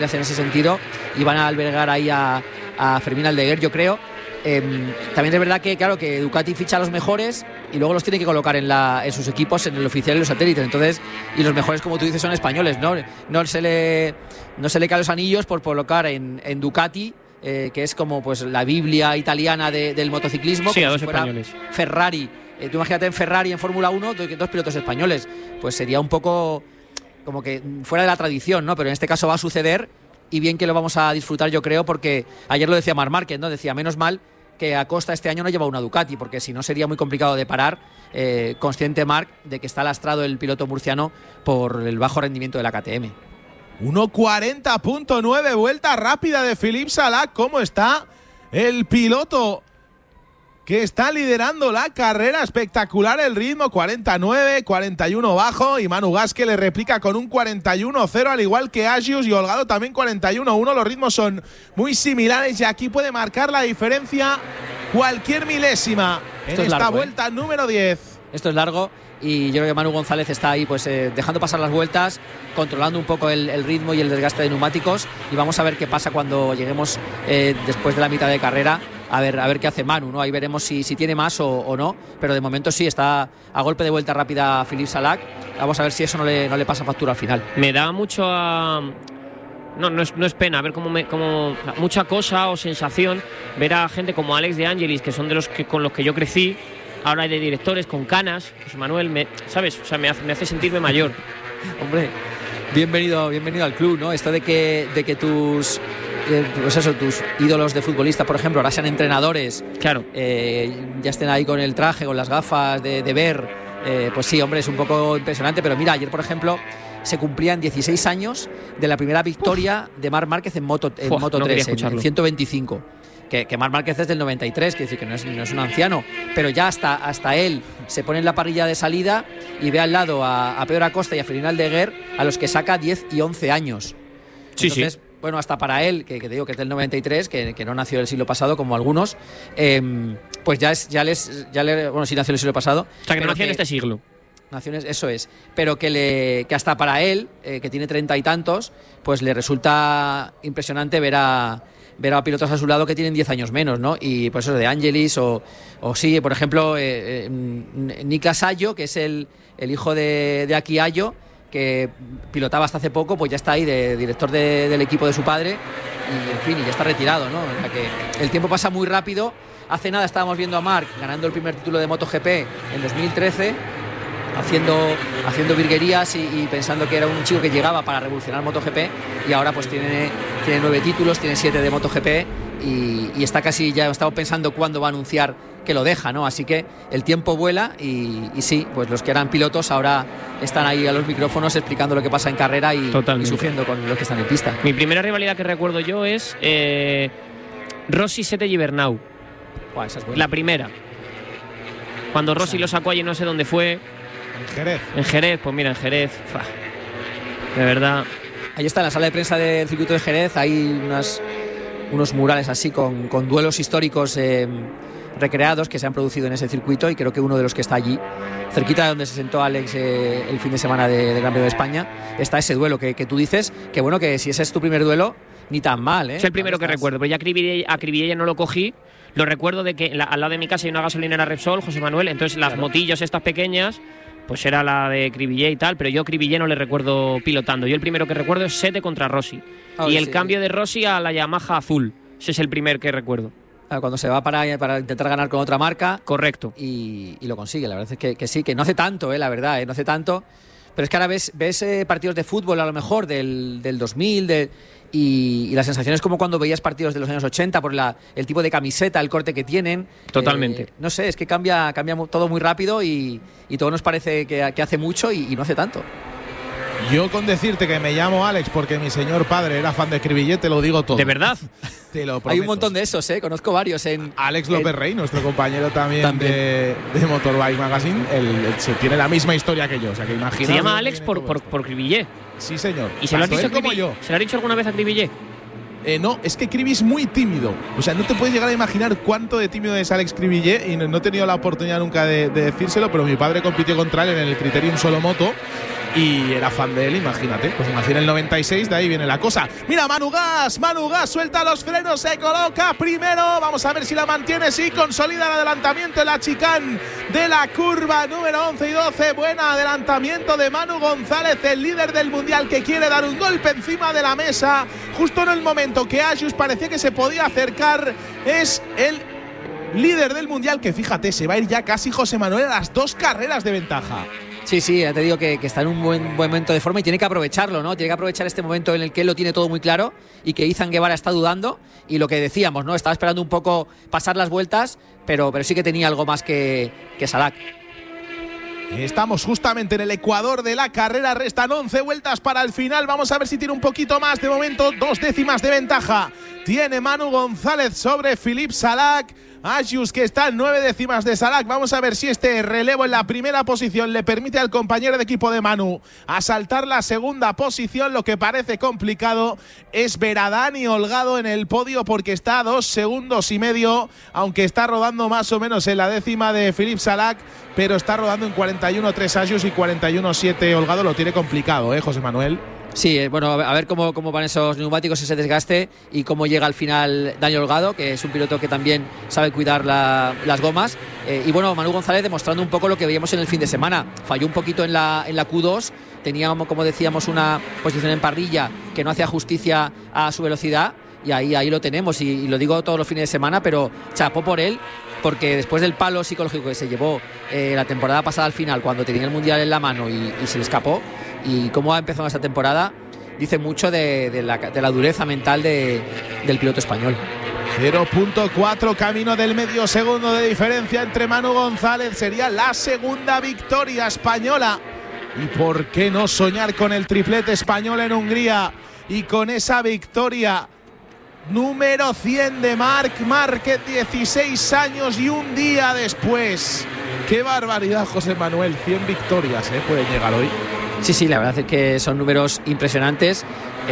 en ese sentido y van a albergar ahí a Fermín Aldeguer, yo creo. También es verdad que, claro, que Ducati ficha a los mejores y luego los tiene que colocar en sus equipos, en el oficial y los satélites. Entonces, y los mejores, como tú dices, son españoles, ¿no? No se le caen los anillos por colocar en Ducati, que es como pues la Biblia italiana del motociclismo. Sí, a como dos si fuera españoles. Ferrari. Tú imagínate en Ferrari, en Fórmula 1, dos pilotos españoles. Pues sería un poco como que fuera de la tradición, ¿no? Pero en este caso va a suceder y bien que lo vamos a disfrutar, yo creo, porque ayer lo decía Marc Márquez, ¿no? Decía, menos mal que Acosta este año no lleva una Ducati, porque si no sería muy complicado de parar, consciente Marc de que está lastrado el piloto murciano por el bajo rendimiento de la KTM. 1:40.9, vuelta rápida de Philippe Salac. ¿Cómo está el piloto que está liderando la carrera? Espectacular el ritmo, 49, 41 bajo, y Manu Gasquet le replica con un 41.0, al igual que Agius, y Holgado también 41.1. Los ritmos son muy similares y aquí puede marcar la diferencia cualquier milésima en esta vuelta número 10. Esto es largo y yo creo que Manu González está ahí pues dejando pasar las vueltas, controlando un poco el ritmo y el desgaste de neumáticos, y vamos a ver qué pasa cuando lleguemos después de la mitad de carrera. A ver qué hace Manu, ¿no? Ahí veremos si tiene más o no, pero de momento sí, está a golpe de vuelta rápida Philippe Salac. Vamos a ver si eso no le pasa factura al final. Me da mucho no es pena, a ver como mucha cosa o sensación ver a gente como Alex de Angelis, que son de los que con los que yo crecí, ahora hay de directores con canas. José Manuel, ¿sabes? O sea, me hace sentirme mayor. Hombre, bienvenido al club, ¿no? Esto de que tus ídolos de futbolista, por ejemplo, ahora sean entrenadores, claro, ya estén ahí con el traje, con las gafas de ver, pues sí, hombre, es un poco impresionante. Pero mira, ayer, por ejemplo, se cumplían 16 años de la primera victoria de Marc Márquez en Moto 3, en 125. Que Marc Márquez es del 93, quiere decir que no es un anciano, pero ya hasta él se pone en la parrilla de salida y ve al lado a Pedro Acosta y a Fermín Aldeguer, a los que saca 10 y 11 años. Entonces, bueno, hasta para él, que te digo que es del 93, que no nació el siglo pasado como algunos, pues bueno, sí nació el siglo pasado. O sea, que no nació en este siglo. Naciones, eso es, pero que hasta para él, que tiene 30 y tantos, pues le resulta impresionante ver a pilotos a su lado que tienen 10 años menos, ¿no? Y pues eso de Angelis o sí, por ejemplo, Niklas Ayo, que es el hijo de Aki Ayo, que pilotaba hasta hace poco, pues ya está ahí de director del equipo de su padre y, en fin, y ya está retirado, ¿no? O sea que el tiempo pasa muy rápido. Hace nada estábamos viendo a Marc ganando el primer título de MotoGP en 2013, haciendo virguerías y pensando que era un chico que llegaba para revolucionar MotoGP, y ahora pues tiene 9 títulos, tiene 7 de MotoGP y está casi, ya estamos pensando cuándo va a anunciar que lo deja, ¿no? Así que el tiempo vuela y sí, pues los que eran pilotos ahora están ahí a los micrófonos explicando lo que pasa en carrera y sufriendo con los que están en pista. Mi primera rivalidad que recuerdo yo es Rossi Sete Gibernau. Wow, esa es buena. La primera. Cuando Rossi lo sacó allí, no sé dónde fue. En Jerez, pues mira, en Jerez. De verdad. Ahí está en la sala de prensa del circuito de Jerez, hay unos murales así con duelos históricos recreados que se han producido en ese circuito, y creo que uno de los que está allí, cerquita de donde se sentó Alex el fin de semana de Gran Premio de España, está ese duelo que tú dices, que bueno, que si ese es tu primer duelo, ni tan mal, ¿eh? Es el primero que recuerdo, pero ya a Cribillé no lo cogí. Lo recuerdo de que al lado de mi casa hay una gasolinera Repsol, José Manuel, entonces las motillos estas pequeñas, pues era la de Cribillé y tal, pero yo a Cribillé no le recuerdo pilotando. Yo el primero que recuerdo es Sete contra Rossi. Y el cambio de Rossi a la Yamaha azul. Ese es el primer que recuerdo. Cuando se va para intentar ganar con otra marca. Correcto. Y lo consigue. La verdad es que sí, que no hace tanto, la verdad, no hace tanto. Pero es que ahora ves partidos de fútbol a lo mejor del 2000, y la sensación es como cuando veías partidos de los años 80 por el tipo de camiseta, el corte que tienen. Totalmente. No sé, es que cambia todo muy rápido y todo nos parece que hace mucho y no hace tanto. Yo con decirte que me llamo Alex porque mi señor padre era fan de Cribillé, te lo digo todo. ¿De verdad? Te lo prometo. Hay un montón de esos, conozco varios. Alex López Rey, nuestro compañero también. De Motorbike Magazine, tiene la misma historia que yo. O sea, que imaginaos. Se llama Alex por Cribillé. Sí, señor. ¿Y se lo has dicho como yo? ¿Se lo ha dicho alguna vez a Cribillé? No, es que Cribi es muy tímido. O sea, no te puedes llegar a imaginar cuánto de tímido es Alex Cribillé, y no he tenido la oportunidad nunca de decírselo, pero mi padre compitió contra él en el Criterium Solo Moto y era fan de él, imagínate. Pues nació en el 96, de ahí viene la cosa. Mira, Manu Gas suelta los frenos, se coloca primero. Vamos a ver si la mantiene, sí, consolida el adelantamiento en la chicane de la curva número 11 y 12. Buen adelantamiento de Manu González, el líder del mundial, que quiere dar un golpe encima de la mesa. Justo en el momento que Agius parecía que se podía acercar, es el líder del mundial, que fíjate, se va a ir ya casi José Manuel a las 2 carreras de ventaja. Sí, ya te digo que está en un buen momento de forma y tiene que aprovecharlo, ¿no? Tiene que aprovechar este momento en el que él lo tiene todo muy claro y que Izan Guevara está dudando, y lo que decíamos, ¿no? Estaba esperando un poco pasar las vueltas, pero sí que tenía algo más que Salak. Estamos justamente en el ecuador de la carrera, restan 11 vueltas para el final. Vamos a ver si tiene un poquito más. De momento 2 décimas de ventaja tiene Manu González sobre Philippe Salak. Agius, que está en 9 décimas de Salak. Vamos a ver si este relevo en la primera posición le permite al compañero de equipo de Manu asaltar la segunda posición. Lo que parece complicado es ver a Dani Holgado en el podio, porque está a 2 segundos y medio, aunque está rodando más o menos en la décima de Philippe Salak, pero está rodando en 41.3 Agius y 41.7 Holgado. Lo tiene complicado, José Manuel. Sí, bueno, a ver cómo van esos neumáticos, ese desgaste, y cómo llega al final Dani Holgado, que es un piloto que también sabe cuidar las gomas. Y bueno, Manu González demostrando un poco lo que veíamos en el fin de semana. Falló un poquito en la Q2, tenía, como decíamos, una posición en parrilla que no hacía justicia a su velocidad, y ahí lo tenemos, y lo digo todos los fines de semana, pero chapó por él, porque después del palo psicológico que se llevó la temporada pasada al final, cuando tenía el Mundial en la mano y se le escapó, y cómo ha empezado esta temporada, dice mucho de la dureza mental del piloto español. 0.4, camino del medio segundo de diferencia entre Manu González. Sería la segunda victoria española. ¿Y por qué no soñar con el triplete español en Hungría? Y con esa victoria número 100 de Marc Márquez, 16 años y un día después. ¡Qué barbaridad, José Manuel! 100 victorias, pueden llegar hoy. Sí, la verdad es que son números impresionantes.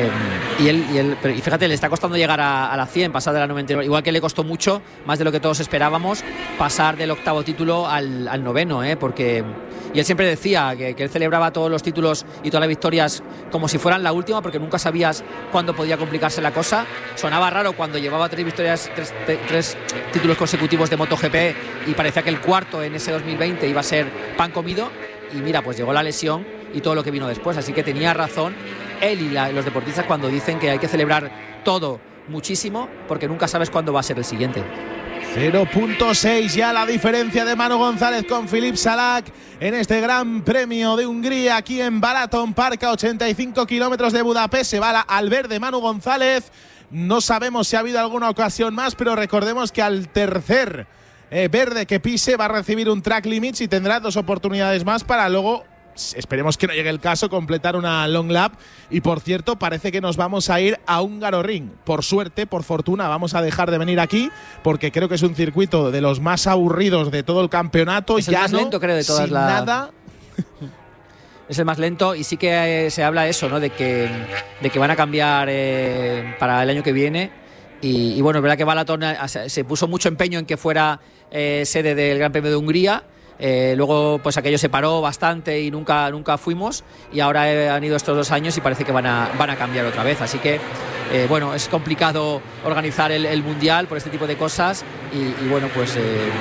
Y fíjate, le está costando llegar a la 100, pasar de la 99. Igual que le costó mucho, más de lo que todos esperábamos, pasar del 8º título al 9º, porque y él siempre decía que él celebraba todos los títulos y todas las victorias como si fueran la última, porque nunca sabías cuándo podía complicarse la cosa. Sonaba raro cuando llevaba 3 victorias, 3 títulos consecutivos de MotoGP, y parecía que el cuarto en ese 2020 iba a ser pan comido, y mira, pues llegó la lesión y todo lo que vino después, así que tenía razón él y los deportistas cuando dicen que hay que celebrar todo muchísimo, porque nunca sabes cuándo va a ser el siguiente. 0.6 ya la diferencia de Manu González con Philippe Salak en este Gran Premio de Hungría, aquí en Balaton Park, a 85 kilómetros de Budapest. Se va al verde Manu González. No sabemos si ha habido alguna ocasión más, pero recordemos que al tercer verde que pise va a recibir un track limits y tendrá 2 oportunidades más para luego, esperemos que no llegue el caso, completar una long lap. Y por cierto, parece que nos vamos a ir a Hungaroring. Por suerte, por fortuna, vamos a dejar de venir aquí, porque creo que es un circuito de los más aburridos de todo el campeonato. Es el más lento, creo, de todas sin nada. Es el más lento, y sí que se habla de eso, ¿no? De que van a cambiar para el año que viene. Y bueno, es verdad que Balaton se puso mucho empeño en que fuera sede del Gran Premio de Hungría. Luego pues aquello se paró bastante y nunca fuimos, y ahora han ido estos 2 años y parece que van a cambiar otra vez, así que bueno, es complicado organizar el Mundial por este tipo de cosas, y bueno, pues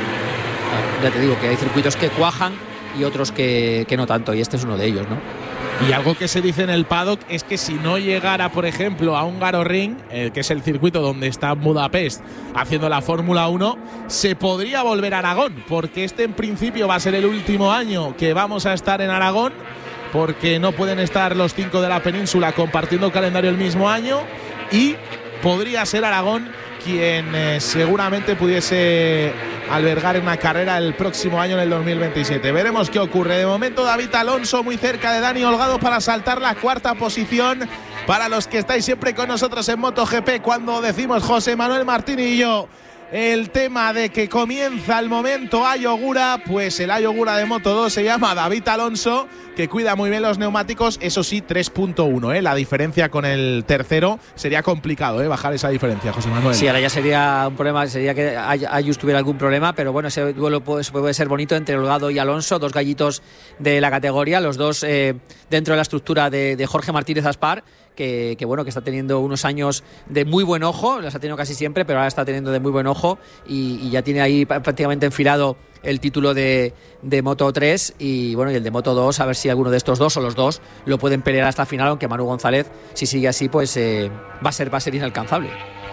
ya te digo que hay circuitos que cuajan y otros que no tanto, y este es uno de ellos, ¿no? Y algo que se dice en el paddock es que si no llegara, por ejemplo, a Hungaroring, que es el circuito donde está Budapest haciendo la Fórmula 1, se podría volver a Aragón, porque este en principio va a ser el último año que vamos a estar en Aragón, porque no pueden estar los 5 de la península compartiendo calendario el mismo año, y podría ser Aragón quien seguramente pudiese albergar una carrera el próximo año, en el 2027. Veremos qué ocurre. De momento, David Alonso muy cerca de Dani Holgado para saltar la 4ª posición. Para los que estáis siempre con nosotros en MotoGP, cuando decimos José Manuel Martín y yo el tema de que comienza el momento Ayogura, pues el Ayogura de Moto 2 se llama David Alonso, que cuida muy bien los neumáticos, eso sí, 3.1, la diferencia con el tercero sería complicado, bajar esa diferencia, José Manuel. Sí, ahora ya sería un problema, sería que Ayus tuviera algún problema, pero bueno, ese duelo puede ser bonito entre Holgado y Alonso, dos gallitos de la categoría, los dos dentro de la estructura de Jorge Martínez Aspar, que bueno, que está teniendo unos años de muy buen ojo, los ha tenido casi siempre, pero ahora está teniendo de muy buen ojo y ya tiene ahí prácticamente enfilado el título de Moto 3 y bueno, y el de Moto 2, a ver si alguno de estos dos o los dos lo pueden pelear hasta el final, aunque Manu González, si sigue así, pues va a ser inalcanzable.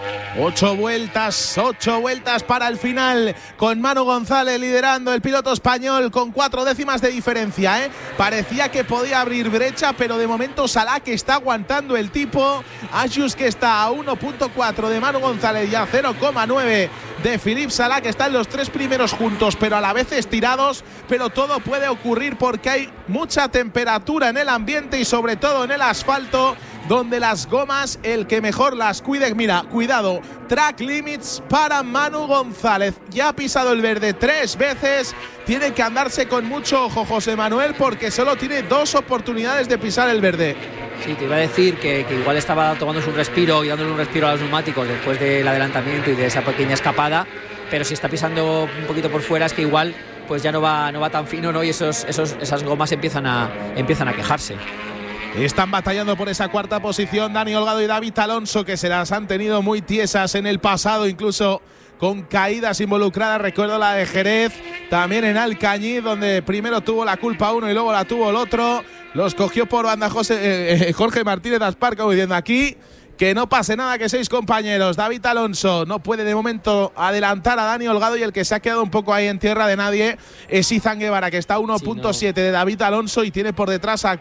8 vueltas para el final, con Manu González liderando, el piloto español con 4 décimas de diferencia, Parecía que podía abrir brecha, pero de momento Salah, que está aguantando el tipo, Ayus, que está a 1.4 de Manu González y a 0.9 de Philippe Salah, que están los 3 primeros juntos, pero a la vez estirados, pero todo puede ocurrir porque hay mucha temperatura en el ambiente y sobre todo en el asfalto, donde las gomas, el que mejor las cuide. Mira, cuidado, track limits para Manu González. Ya ha pisado el verde 3 veces. Tiene que andarse con mucho ojo José Manuel, porque solo tiene 2 oportunidades de pisar el verde. Sí, te iba a decir que igual estaba tomándose un respiro y dándole un respiro a los neumáticos después del adelantamiento y de esa pequeña escapada, pero si está pisando un poquito por fuera es que igual pues ya no va tan fino, ¿no? Y esas gomas empiezan a quejarse. Están batallando por esa cuarta posición Dani Holgado y David Alonso, que se las han tenido muy tiesas en el pasado, incluso con caídas involucradas. Recuerdo la de Jerez, también en Alcañiz, donde primero tuvo la culpa uno y luego la tuvo el otro. Los cogió por banda Jorge Martínez Aspar, como diciendo aquí que no pase nada, que sois compañeros. David Alonso no puede de momento adelantar a Dani Holgado y el que se ha quedado un poco ahí en tierra de nadie es Izan Guevara, que está a 1.7 de David Alonso y tiene por detrás a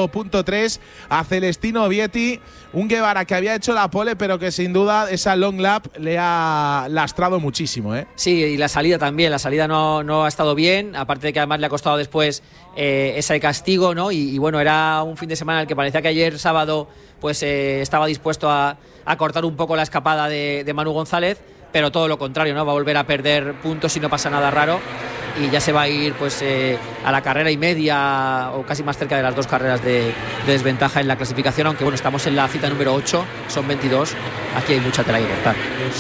4.3 a Celestino Vietti. Un Guevara que había hecho la pole, pero que sin duda esa long lap le ha lastrado muchísimo, Sí, y la salida también. La salida no ha estado bien, aparte de que además le ha costado después ese castigo, ¿no? Y bueno, era un fin de semana en el que parecía que ayer sábado pues estaba dispuesto a cortar un poco la escapada de Manu González, pero todo lo contrario, ¿no? Va a volver a perder puntos si no pasa nada raro y ya se va a ir pues a la carrera y media o casi más cerca de las 2 carreras de desventaja en la clasificación, aunque bueno, estamos en la cita número 8, son 22, aquí hay mucha tela que cortar.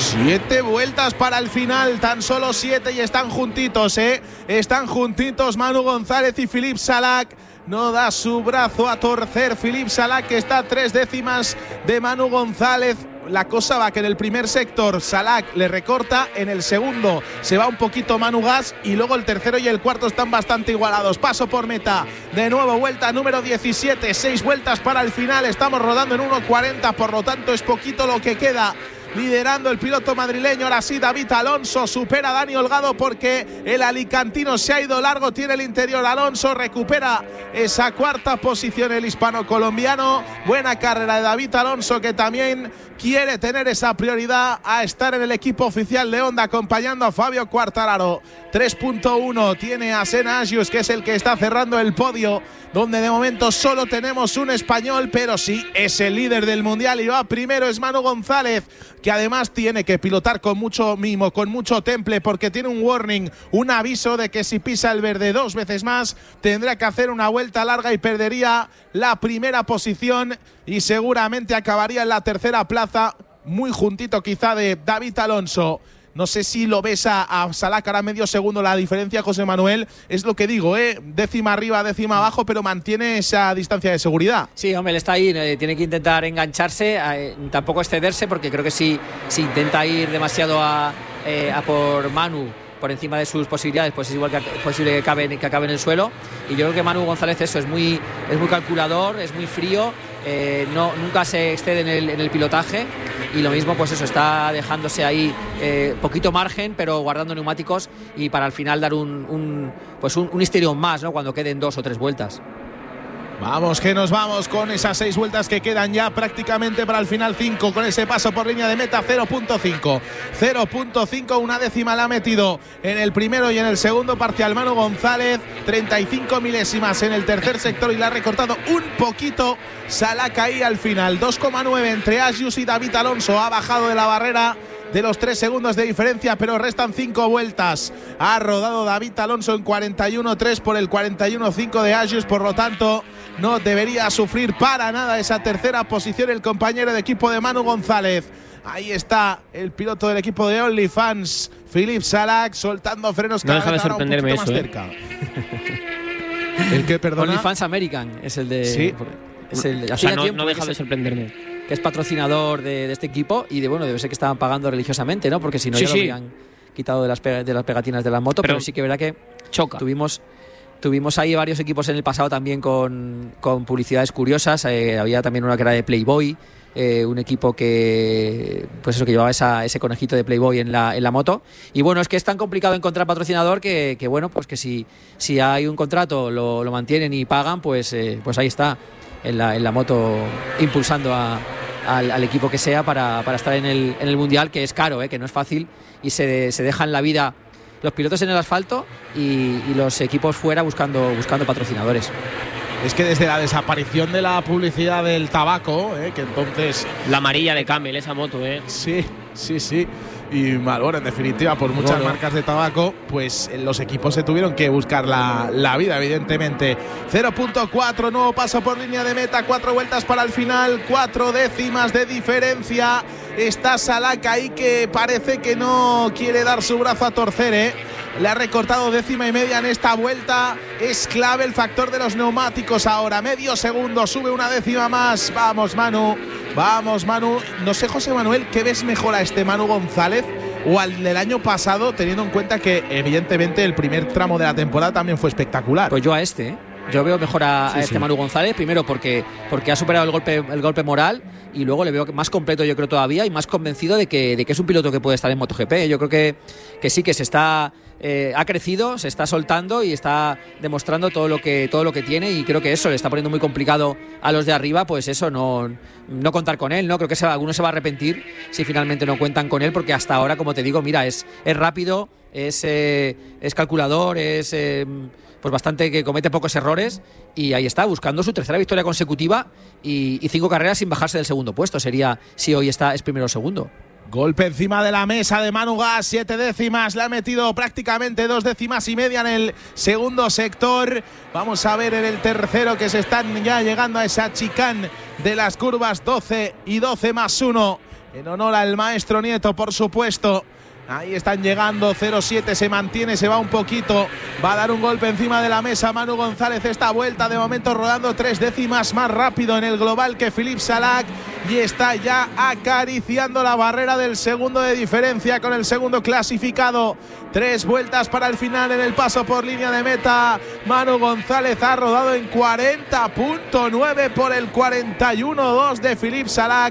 7 vueltas para el final, tan solo 7 y están juntitos, están juntitos Manu González y Philippe Salah. No da su brazo a torcer Philippe Salah, que está a 3 décimas de Manu González. La cosa va que en el primer sector Salah le recorta, en el segundo se va un poquito Manu Gas y luego el tercero y el cuarto están bastante igualados. Paso por meta, de nuevo vuelta número 17, 6 vueltas para el final, estamos rodando en 1.40, por lo tanto es poquito lo que queda. Liderando el piloto madrileño, ahora sí David Alonso supera a Dani Holgado porque el alicantino se ha ido largo, tiene el interior. Alonso recupera esa cuarta posición, el hispano-colombiano. Buena carrera de David Alonso, que también quiere tener esa prioridad a estar en el equipo oficial de Honda acompañando a Fabio Quartararo. 3.1 tiene a Senna Agius, que es el que está cerrando el podio, donde de momento solo tenemos un español, pero sí es el líder del mundial y va primero, es Manu González, que además tiene que pilotar con mucho mimo, con mucho temple, porque tiene un warning, un aviso de que si pisa el verde 2 veces más tendrá que hacer una vuelta larga y perdería la primera posición y seguramente acabaría en la tercera plaza, muy juntito quizá de David Alonso. No sé si lo ves a Salah, que ahora medio segundo la diferencia, José Manuel. Es lo que digo, décima arriba, décima abajo, pero mantiene esa distancia de seguridad. Sí, hombre, él está ahí, tiene que intentar engancharse, tampoco excederse, porque creo que si intenta ir demasiado a por Manu, por encima de sus posibilidades, pues es igual que posible que acabe en el suelo. Y yo creo que Manu González es muy calculador, es muy frío, nunca se excede en el pilotaje, y lo mismo pues eso, está dejándose ahí poquito margen, pero guardando neumáticos y para al final dar un histerión más, ¿no? Cuando queden 2 o 3 vueltas. Vamos, que nos vamos con esas 6 vueltas que quedan ya prácticamente para el final 5, con ese paso por línea de meta 0.5, una décima la ha metido en el primero y en el segundo parcial Manu González, 35 milésimas en el tercer sector y la ha recortado un poquito Salah ahí al final. 2,9 entre Agius y David Alonso, ha bajado de la barrera de los 3 segundos de diferencia, pero restan 5 vueltas. Ha rodado David Alonso en 41.3 por el 41.5 de Agius, por lo tanto no debería sufrir para nada esa tercera posición el compañero de equipo de Manu González. Ahí está el piloto del equipo de OnlyFans, Philippe Salac, soltando frenos cada vez ahora un poquito más cerca. ¿El que, perdona? OnlyFans American es el de… Sí. Es el, o sea, no deja de sorprenderme. Que es patrocinador de este equipo y debe ser que estaban pagando religiosamente, ¿no? Porque si no, ya lo habrían quitado de las pegatinas de la moto, pero sí que verá que choca. Tuvimos ahí varios equipos en el pasado también con publicidades curiosas. Había también una que era de Playboy, un equipo que llevaba ese conejito de Playboy en la moto. Y bueno, es que es tan complicado encontrar patrocinador que bueno, pues que si hay un contrato, lo mantienen y pagan, pues ahí está, en la moto, impulsando al equipo que sea para estar en el Mundial, que es caro, que no es fácil, y se dejan la vida los pilotos en el asfalto y los equipos fuera buscando patrocinadores. Es que desde la desaparición de la publicidad del tabaco, que entonces… La amarilla de Camel, esa moto, Sí. Y Marlboro, en definitiva, por muchas marcas de tabaco, pues los equipos se tuvieron que buscar la vida, evidentemente. 0.4, nuevo paso por línea de meta, 4 vueltas para el final, 4 décimas de diferencia. Está Salac ahí, que parece que no quiere dar su brazo a torcer, Le ha recortado 1/10 y media en esta vuelta. Es clave el factor de los neumáticos ahora. Medio segundo, sube 1/10 más. Vamos, Manu. No sé, José Manuel, ¿qué ves mejor a este Manu González o al del año pasado, teniendo en cuenta que evidentemente el primer tramo de la temporada también fue espectacular? Pues yo a este, Yo veo mejor a este Manu González, primero porque ha superado el golpe moral, y luego le veo más completo, yo creo, todavía, y más convencido de que es un piloto que puede estar en MotoGP. Yo creo que sí, que se está… ha crecido, se está soltando y está demostrando todo lo que tiene, y creo que eso le está poniendo muy complicado a los de arriba, pues eso, no contar con él, ¿no? Creo que alguno se va a arrepentir si finalmente no cuentan con él, porque hasta ahora, como te digo, mira, es rápido, es calculador, es pues bastante, que comete pocos errores, y ahí está, buscando su tercera victoria consecutiva y 5 carreras sin bajarse del segundo puesto. Sería si hoy es primero o segundo. Golpe encima de la mesa de Manu Gas, 7 décimas, le ha metido prácticamente 2 décimas y media en el segundo sector. Vamos a ver en el tercero, que se están ya llegando a esa chicane de las curvas 12 y 12 más 1, en honor al maestro Nieto, por supuesto. Ahí están llegando, 0.7 se mantiene, se va un poquito, va a dar un golpe encima de la mesa Manu González esta vuelta, de momento rodando 3 décimas más rápido en el global que Philippe Salac, y está ya acariciando la barrera del segundo de diferencia con el segundo clasificado. 3 vueltas para el final en el paso por línea de meta. Manu González ha rodado en 40.9 por el 41.2 de Philippe Salac,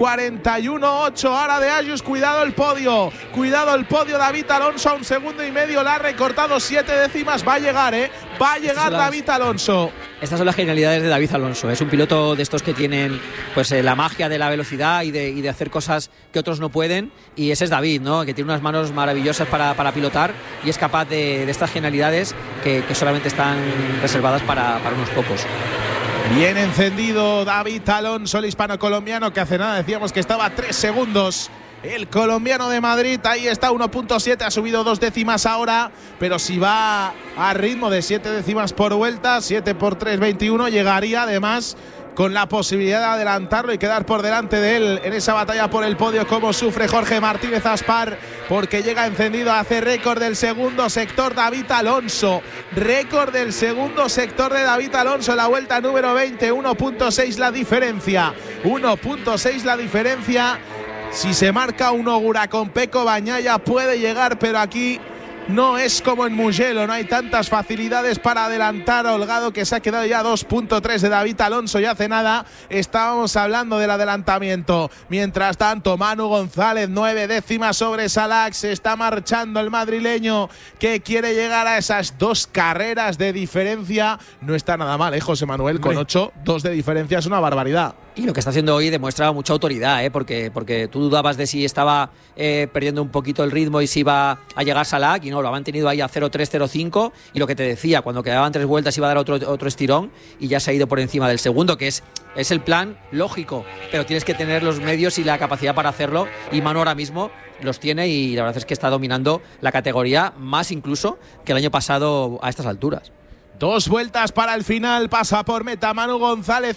41.8 ahora de Agius. Cuidado el podio, David Alonso a 1,5 segundos, le ha recortado 7 décimas, va a llegar, David Alonso. Estas son las genialidades de David Alonso. Es un piloto de estos que tienen pues la magia de la velocidad y de hacer cosas que otros no pueden, y ese es David, ¿no? Que tiene unas manos maravillosas para pilotar, y es capaz de estas genialidades que solamente están reservadas para unos pocos. Bien encendido David Alonso, el hispano-colombiano, que hace nada decíamos que estaba a 3 segundos. El colombiano de Madrid, ahí está, 1.7, ha subido 2 décimas ahora, pero si va a ritmo de 7 décimas por vuelta, 7 por 3, 21, llegaría además con la posibilidad de adelantarlo y quedar por delante de él en esa batalla por el podio. Como sufre Jorge Martínez Aspar, porque llega encendido, hace récord del segundo sector David Alonso, récord del segundo sector de David Alonso en la vuelta número 20, 1.6 la diferencia, 1.6 la diferencia. Si se marca un Ogura con Pecco Bagnaia puede llegar, pero aquí no es como en Mugello, no hay tantas facilidades para adelantar a Holgado, que se ha quedado ya 2.3 de David Alonso, y hace nada estábamos hablando del adelantamiento. Mientras tanto, Manu González, 9 décimas sobre Salac, se está marchando el madrileño, que quiere llegar a esas 2 carreras de diferencia. No está nada mal, José Manuel, con 8, 2 de diferencia es una barbaridad. Y lo que está haciendo hoy demuestra mucha autoridad, porque tú dudabas de si estaba perdiendo un poquito el ritmo y si iba a llegar Salah, y no, lo ha mantenido ahí a 0-3, 0-5, y lo que te decía, cuando quedaban 3 vueltas iba a dar otro estirón y ya se ha ido por encima del segundo, que es el plan lógico, pero tienes que tener los medios y la capacidad para hacerlo, y Manu ahora mismo los tiene y la verdad es que está dominando la categoría más incluso que el año pasado a estas alturas. 2 vueltas para el final, pasa por meta Manu González,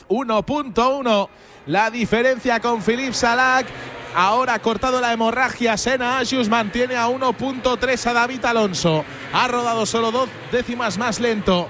1.1 la diferencia con Philippe Salah. Ahora ha cortado la hemorragia Senna Agius, mantiene a 1.3 a David Alonso, ha rodado solo 2 décimas más lento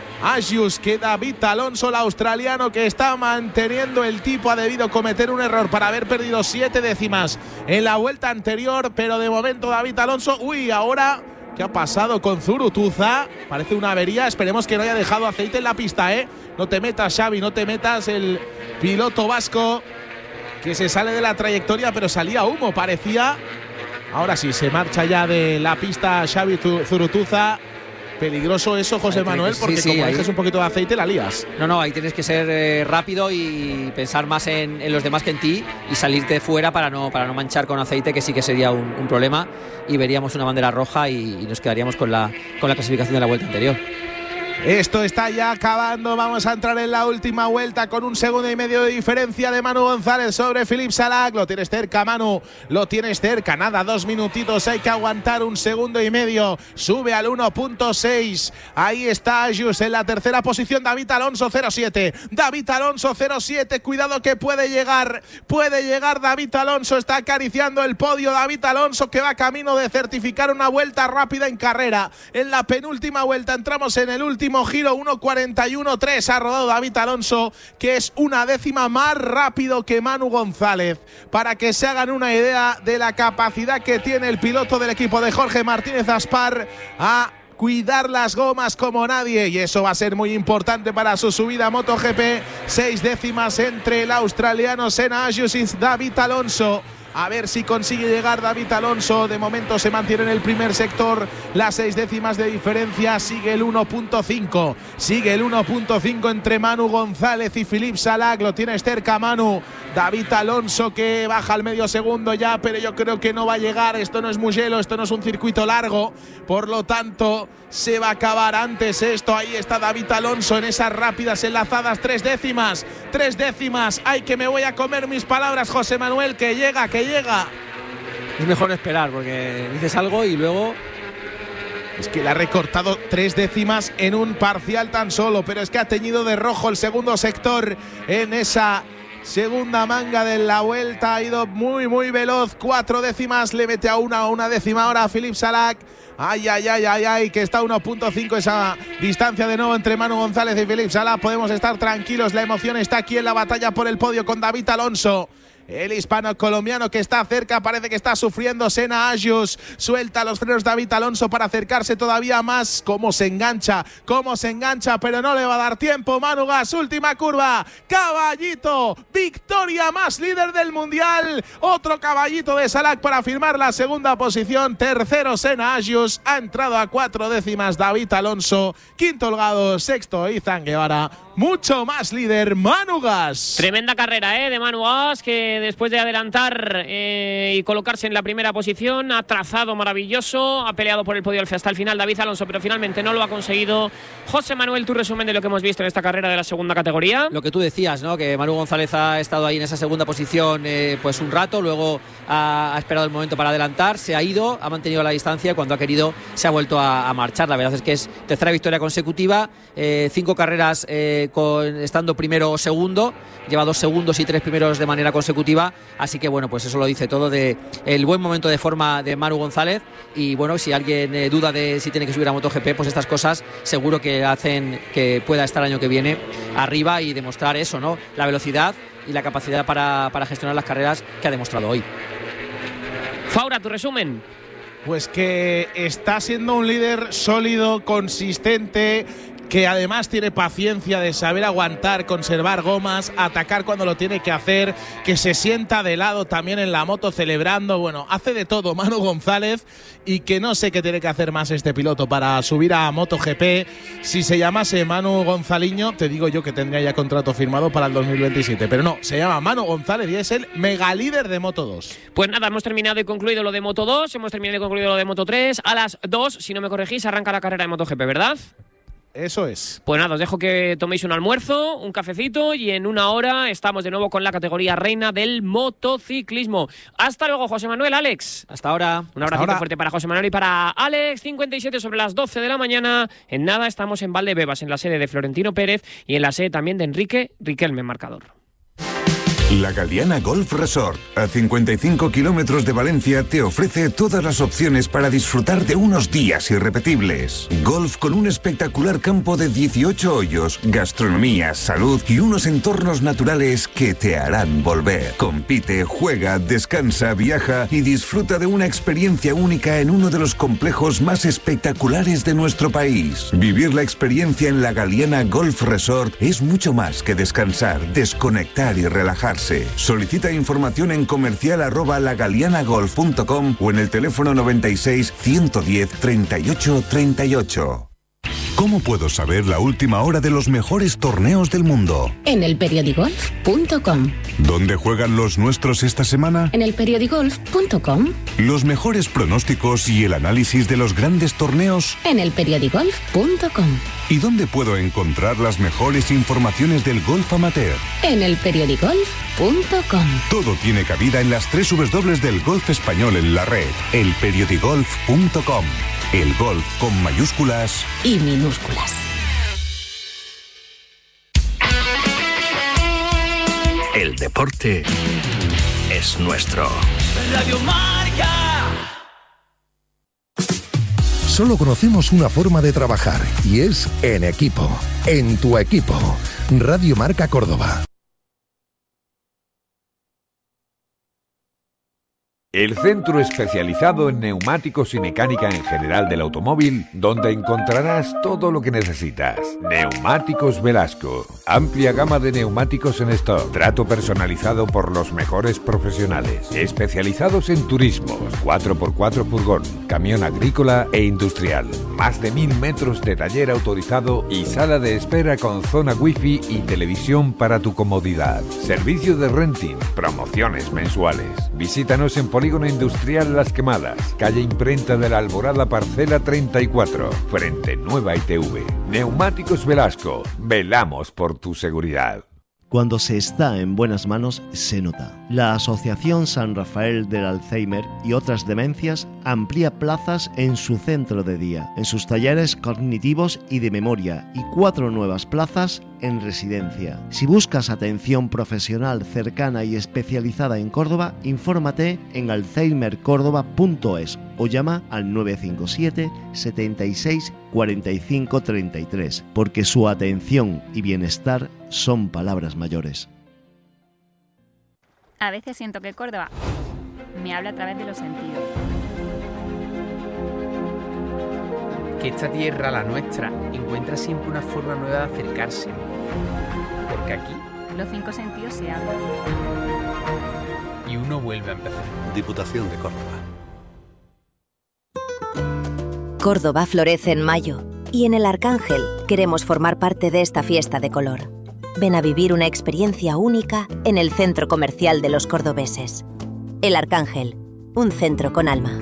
Agius que David Alonso, el australiano que está manteniendo el tipo. Ha debido cometer un error para haber perdido 7 décimas en la vuelta anterior, pero de momento David Alonso, ahora ¿qué ha pasado con Zurutuza? Parece una avería, esperemos que no haya dejado aceite en la pista, No te metas, Xavi, no te metas, el piloto vasco que se sale de la trayectoria, pero salía humo, parecía. Ahora sí, se marcha ya de la pista Xavi Zurutuza. Peligroso eso, José Manuel, porque como dejes un poquito de aceite la lías. No, ahí tienes que ser rápido y pensar más en los demás que en ti y salirte fuera para no manchar con aceite, que sí que sería un problema, y veríamos una bandera roja y nos quedaríamos con la clasificación de la vuelta anterior. Esto está ya acabando, vamos a entrar en la última vuelta con 1,5 segundos de diferencia de Manu González sobre Philippe Salah. Lo tienes cerca, Manu, lo tienes cerca, nada, 2 minutitos, hay que aguantar 1,5 segundos, sube al 1.6, ahí está Agius en la tercera posición, David Alonso 0.7, David Alonso 0.7, cuidado que puede llegar David Alonso, está acariciando el podio David Alonso, que va camino de certificar una vuelta rápida en carrera. En la penúltima vuelta entramos en el último giro, 1.41.3 ha rodado David Alonso, que es 1 décima más rápido que Manu González, para que se hagan una idea de la capacidad que tiene el piloto del equipo de Jorge Martínez Aspar a cuidar las gomas como nadie, y eso va a ser muy importante para su subida a MotoGP. 6 décimas entre el australiano Senna Agius y David Alonso. A ver si consigue llegar David Alonso. De momento se mantiene en el primer sector, las 6 décimas de diferencia. Sigue el 1.5. Sigue el 1.5 entre Manu González y Philippe Salah. Lo tienes cerca, Manu. David Alonso que baja al medio segundo ya, pero yo creo que no va a llegar. Esto no es Mugello, esto no es un circuito largo. Por lo tanto, se va a acabar antes esto. Ahí está David Alonso en esas rápidas enlazadas. 3 décimas. 3 décimas. Ay, que me voy a comer mis palabras, José Manuel, que llega. Es mejor esperar, porque dices algo y luego... Es que le ha recortado 3 décimas en un parcial tan solo, pero es que ha teñido de rojo el segundo sector en esa segunda manga de la vuelta. Ha ido muy, muy veloz. 4 décimas, le mete a una décima ahora a Philippe Salah. Ay, que está 1.5 esa distancia de nuevo entre Manu González y Philippe Salah. Podemos estar tranquilos, la emoción está aquí en la batalla por el podio con David Alonso. El hispano-colombiano que está cerca, parece que está sufriendo. Senna Agius suelta los frenos David Alonso para acercarse todavía más. Cómo se engancha, pero no le va a dar tiempo. Manu Gas, última curva, caballito, victoria más, líder del mundial. Otro caballito de Salah para firmar la segunda posición. Tercero Senna Agius, ha entrado a 4 décimas David Alonso. Quinto Holgado, sexto Izan Guevara. Mucho más líder Manu Gas. Tremenda carrera de Manu Gas, que después de adelantar y colocarse en la primera posición ha trazado maravilloso, ha peleado por el podio hasta el final David Alonso, pero finalmente no lo ha conseguido. José Manuel, tu resumen de lo que hemos visto en esta carrera de la segunda categoría. Lo que tú decías, ¿no? Que Manu González ha estado ahí en esa segunda posición pues un rato, luego ha esperado el momento para adelantar, se ha ido, ha mantenido la distancia y cuando ha querido se ha vuelto a marchar. La verdad es que es tercera victoria consecutiva, 5 carreras estando primero o segundo, lleva 2 segundos y 3 primeros de manera consecutiva, así que bueno, pues eso lo dice todo de el buen momento de forma de Manu González. Y bueno, si alguien duda de si tiene que subir a MotoGP, pues estas cosas seguro que hacen que pueda estar el año que viene arriba y demostrar eso, ¿no? La velocidad y la capacidad para gestionar las carreras que ha demostrado hoy. Faura, tu resumen. Pues que está siendo un líder sólido, consistente, que además tiene paciencia de saber aguantar, conservar gomas, atacar cuando lo tiene que hacer, que se sienta de lado también en la moto celebrando. Bueno, hace de todo Manu González, y que no sé qué tiene que hacer más este piloto para subir a MotoGP. Si se llamase Manu Gonzaliño, te digo yo que tendría ya contrato firmado para el 2027, pero no, se llama Manu González y es el mega líder de Moto2. Pues nada, hemos terminado y concluido lo de Moto2, hemos terminado y concluido lo de Moto3. A las 2, si no me corregís, arranca la carrera de MotoGP, ¿verdad? Eso es. Pues nada, os dejo que toméis un almuerzo, un cafecito, y en una hora estamos de nuevo con la categoría reina del motociclismo. Hasta luego, José Manuel, Alex. Hasta ahora. Un abracito fuerte para José Manuel y para Alex. 57 sobre las 12 de la mañana. En nada estamos en Valdebebas, en la sede de Florentino Pérez y en la sede también de Enrique Riquelme, marcador. La Galiana Golf Resort, a 55 kilómetros de Valencia, te ofrece todas las opciones para disfrutar de unos días irrepetibles. Golf con un espectacular campo de 18 hoyos, gastronomía, salud y unos entornos naturales que te harán volver. Compite, juega, descansa, viaja y disfruta de una experiencia única en uno de los complejos más espectaculares de nuestro país. Vivir la experiencia en la Galiana Golf Resort es mucho más que descansar, desconectar y relajarse. Solicita información en comercial@lagalianagolf.com o en el teléfono 96 110 38 38. ¿Cómo puedo saber la última hora de los mejores torneos del mundo? En elperiodigolf.com. ¿Dónde juegan los nuestros esta semana? En elperiodigolf.com. Los mejores pronósticos y el análisis de los grandes torneos. En elperiodigolf.com. ¿Y dónde puedo encontrar las mejores informaciones del golf amateur? En elperiodigolf.com. Todo tiene cabida en las 3 W del golf español en la red. elperiodigolf.com. El golf con mayúsculas y minúsculas. El deporte es nuestro. Radio Marca. Solo conocemos una forma de trabajar y es en equipo. En tu equipo. Radio Marca Córdoba. El centro especializado en neumáticos y mecánica en general del automóvil, donde encontrarás todo lo que necesitas. Neumáticos Velasco. Amplia gama de neumáticos en stock. Trato personalizado por los mejores profesionales. Especializados en turismos, 4x4 furgón, camión agrícola e industrial. Más de 1000 metros de taller autorizado y sala de espera con zona wifi y televisión para tu comodidad. Servicio de renting, promociones mensuales. Visítanos en Polígono Industrial Las Quemadas, calle Imprenta de la Alborada, parcela 34, frente Nueva ITV. Neumáticos Velasco, velamos por tu seguridad. Cuando se está en buenas manos, se nota. La Asociación San Rafael del Alzheimer y otras demencias amplía plazas en su centro de día, en sus talleres cognitivos y de memoria, y 4 nuevas plazas en residencia. Si buscas atención profesional cercana y especializada en Córdoba, infórmate en alzheimercordoba.es o llama al 957 76 45 33, porque su atención y bienestar son palabras mayores. A veces siento que Córdoba me habla a través de los sentidos. Que esta tierra, la nuestra, encuentra siempre una forma nueva de acercarse. Porque aquí los 5 sentidos se abren. Y uno vuelve a empezar. Diputación de Córdoba. Córdoba florece en mayo y en El Arcángel queremos formar parte de esta fiesta de color. Ven a vivir una experiencia única en el centro comercial de los cordobeses. El Arcángel, un centro con alma.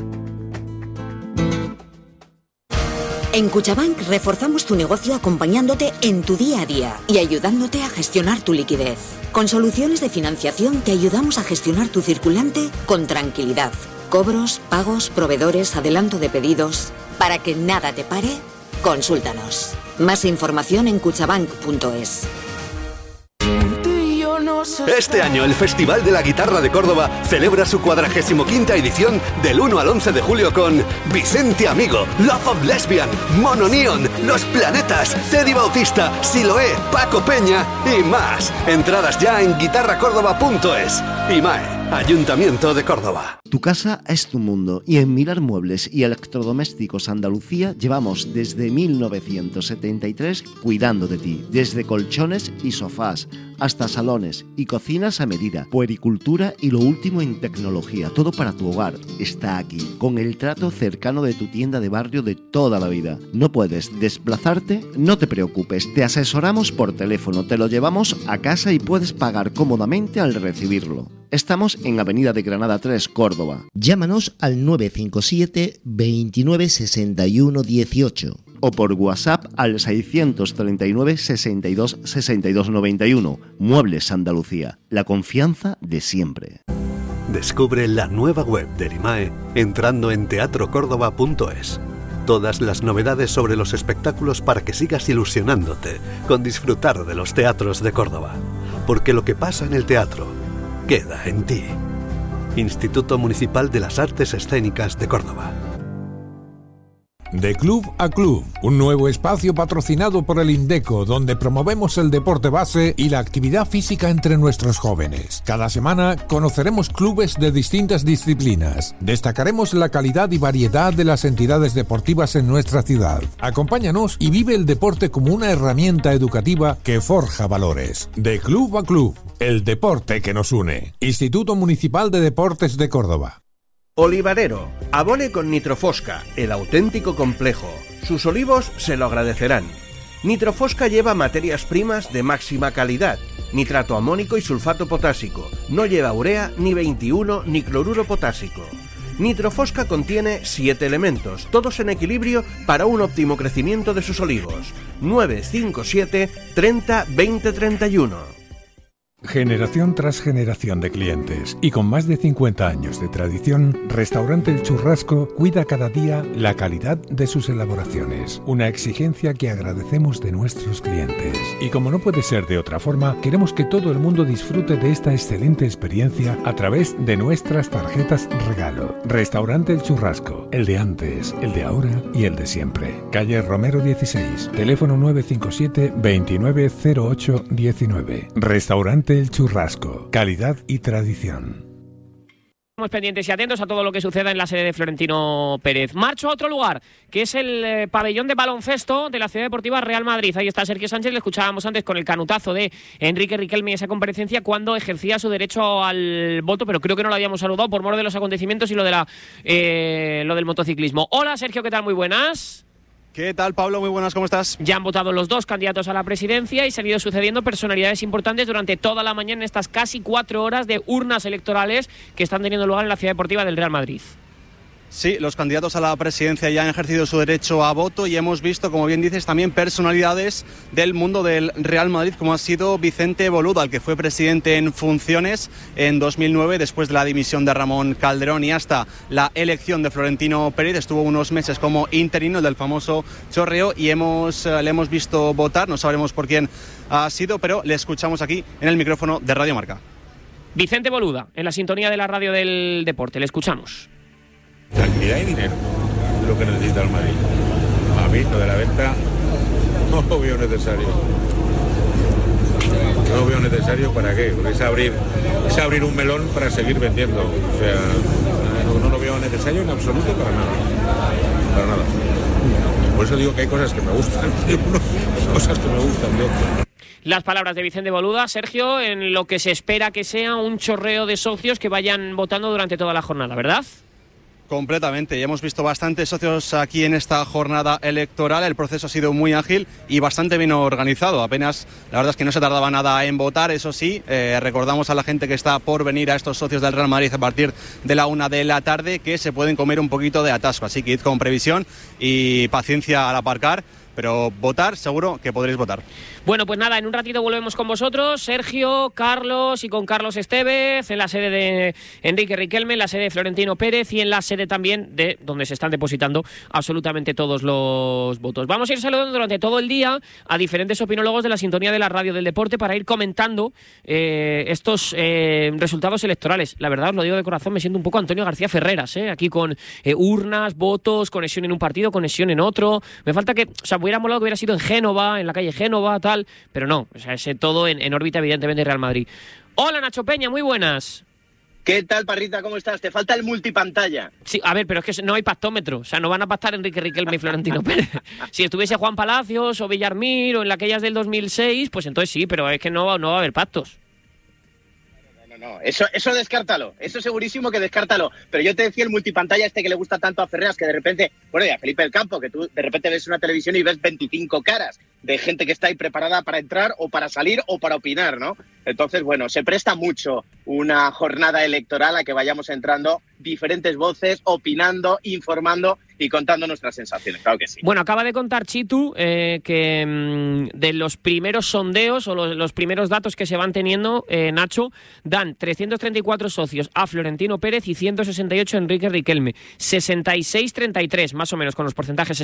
En Cuchabank reforzamos tu negocio acompañándote en tu día a día y ayudándote a gestionar tu liquidez. Con soluciones de financiación te ayudamos a gestionar tu circulante con tranquilidad. Cobros, pagos, proveedores, adelanto de pedidos. Para que nada te pare, consúltanos. Más información en cuchabank.es. Este año el Festival de la Guitarra de Córdoba celebra su 45ª edición del 1 al 11 de julio con Vicente Amigo, Love of Lesbian, Mono Neon, Los Planetas, Teddy Bautista, Siloé, Paco Peña y más. Entradas ya en guitarracórdoba.es. IMAE. Ayuntamiento de Córdoba. Tu casa es tu mundo y en Milar Muebles y Electrodomésticos Andalucía llevamos desde 1973 cuidando de ti. Desde colchones y sofás hasta salones y cocinas a medida, puericultura y lo último en tecnología. Todo para tu hogar está aquí, con el trato cercano de tu tienda de barrio de toda la vida. ¿No puedes desplazarte? No te preocupes, te asesoramos por teléfono, te lo llevamos a casa y puedes pagar cómodamente al recibirlo. Estamos en Avenida de Granada 3, Córdoba. Llámanos al 957 29 61 18 o por WhatsApp al 639 62 62 91. Muebles Andalucía, la confianza de siempre. Descubre la nueva web de Erimae entrando en teatrocórdoba.es. Todas las novedades sobre los espectáculos para que sigas ilusionándote con disfrutar de los teatros de Córdoba. Porque lo que pasa en el teatro queda en ti. Instituto Municipal de las Artes Escénicas de Córdoba. De Club a Club, un nuevo espacio patrocinado por el Indeco, donde promovemos el deporte base y la actividad física entre nuestros jóvenes. Cada semana conoceremos clubes de distintas disciplinas. Destacaremos la calidad y variedad de las entidades deportivas en nuestra ciudad. Acompáñanos y vive el deporte como una herramienta educativa que forja valores. De Club a Club, el deporte que nos une. Instituto Municipal de Deportes de Córdoba. Olivarero, abone con Nitrofosca, el auténtico complejo. Sus olivos se lo agradecerán. Nitrofosca lleva materias primas de máxima calidad, nitrato amónico y sulfato potásico. No lleva urea, ni 21, ni cloruro potásico. Nitrofosca contiene 7 elementos, todos en equilibrio para un óptimo crecimiento de sus olivos. 957 30 20 31. Generación tras generación de clientes y con más de 50 años de tradición, Restaurante El Churrasco cuida cada día la calidad de sus elaboraciones, una exigencia que agradecemos de nuestros clientes. Y como no puede ser de otra forma, queremos que todo el mundo disfrute de esta excelente experiencia a través de nuestras tarjetas regalo. Restaurante El Churrasco, el de antes, el de ahora y el de siempre. Calle Romero 16, teléfono 957 2908 19. Restaurante El Churrasco, calidad y tradición. Estamos pendientes y atentos a todo lo que suceda en la sede de Florentino Pérez. Marcho a otro lugar, que es el pabellón de baloncesto de la Ciudad Deportiva Real Madrid. Ahí está Sergio Sánchez, le escuchábamos antes con el canutazo de Enrique Riquelme y esa comparecencia cuando ejercía su derecho al voto, pero creo que no lo habíamos saludado por mor de los acontecimientos y lo del motociclismo. Hola Sergio, ¿qué tal? Muy buenas. ¿Qué tal, Pablo? Muy buenas, ¿cómo estás? Ya han votado los dos candidatos a la presidencia y se han ido sucediendo personalidades importantes durante toda la mañana en estas casi 4 horas de urnas electorales que están teniendo lugar en la Ciudad Deportiva del Real Madrid. Sí, los candidatos a la presidencia ya han ejercido su derecho a voto y hemos visto, como bien dices, también personalidades del mundo del Real Madrid, como ha sido Vicente Boluda, el que fue presidente en funciones en 2009, después de la dimisión de Ramón Calderón y hasta la elección de Florentino Pérez. Estuvo unos meses como interino del famoso chorreo y le hemos visto votar, no sabremos por quién ha sido, pero le escuchamos aquí en el micrófono de Radio Marca. Vicente Boluda, en la sintonía de la radio del deporte, le escuchamos. Tranquilidad y dinero, es lo que necesita el Madrid. A mí lo de la venta no lo veo necesario. No lo veo necesario, ¿para qué? Porque es abrir un melón para seguir vendiendo. O sea, no lo veo necesario en absoluto para nada. Para nada. Por eso digo que hay cosas que me gustan de uno, cosas que me gustan de otro. Las palabras de Vicente Boluda, Sergio, en lo que se espera que sea un chorreo de socios que vayan votando durante toda la jornada, ¿verdad? Completamente, ya hemos visto bastantes socios aquí en esta jornada electoral. El proceso ha sido muy ágil y bastante bien organizado. Apenas, la verdad es que no se tardaba nada en votar. Eso sí, recordamos a la gente que está por venir, a estos socios del Real Madrid, a partir de la 1 de la tarde, que se pueden comer un poquito de atasco. Así que id con previsión y paciencia al aparcar. Pero votar, seguro que podréis votar. Bueno, pues nada, en un ratito volvemos con vosotros, Sergio, Carlos y con Carlos Estevez, en la sede de Enrique Riquelme, en la sede de Florentino Pérez y en la sede también de donde se están depositando absolutamente todos los votos. Vamos a ir saludando durante todo el día a diferentes opinólogos de la sintonía de la radio del deporte para ir comentando estos resultados electorales. La verdad, os lo digo de corazón, me siento un poco Antonio García Ferreras, aquí con urnas, votos, conexión en un partido, conexión en otro. Me falta que, hubiera molado que hubiera sido en Génova, en la calle Génova, tal, pero no, es todo en órbita, evidentemente, Real Madrid. Hola, Nacho Peña, muy buenas. ¿Qué tal, Parrita? ¿Cómo estás? Te falta el multipantalla. Sí, a ver, pero es que no hay pactómetro. O sea, no van a pactar Enrique Riquelme y Florentino Pérez. Si estuviese Juan Palacios o Villarmir o en aquellas del 2006, pues entonces sí, pero es que no va a haber pactos. No, eso descártalo, eso segurísimo que descártalo. Pero yo te decía el multipantalla que le gusta tanto a Ferreras, que de repente, bueno, y a Felipe del Campo, que tú de repente ves una televisión y ves 25 caras de gente que está ahí preparada para entrar o para salir o para opinar, ¿no? Entonces, bueno, se presta mucho una jornada electoral a que vayamos entrando diferentes voces, opinando, informando y contando nuestras sensaciones, claro que sí. Bueno, acaba de contar Chitu que de los primeros sondeos o los primeros datos que se van teniendo, Nacho, dan 334 socios a Florentino Pérez y 168 a Enrique Riquelme. 66-33, más o menos, con los porcentajes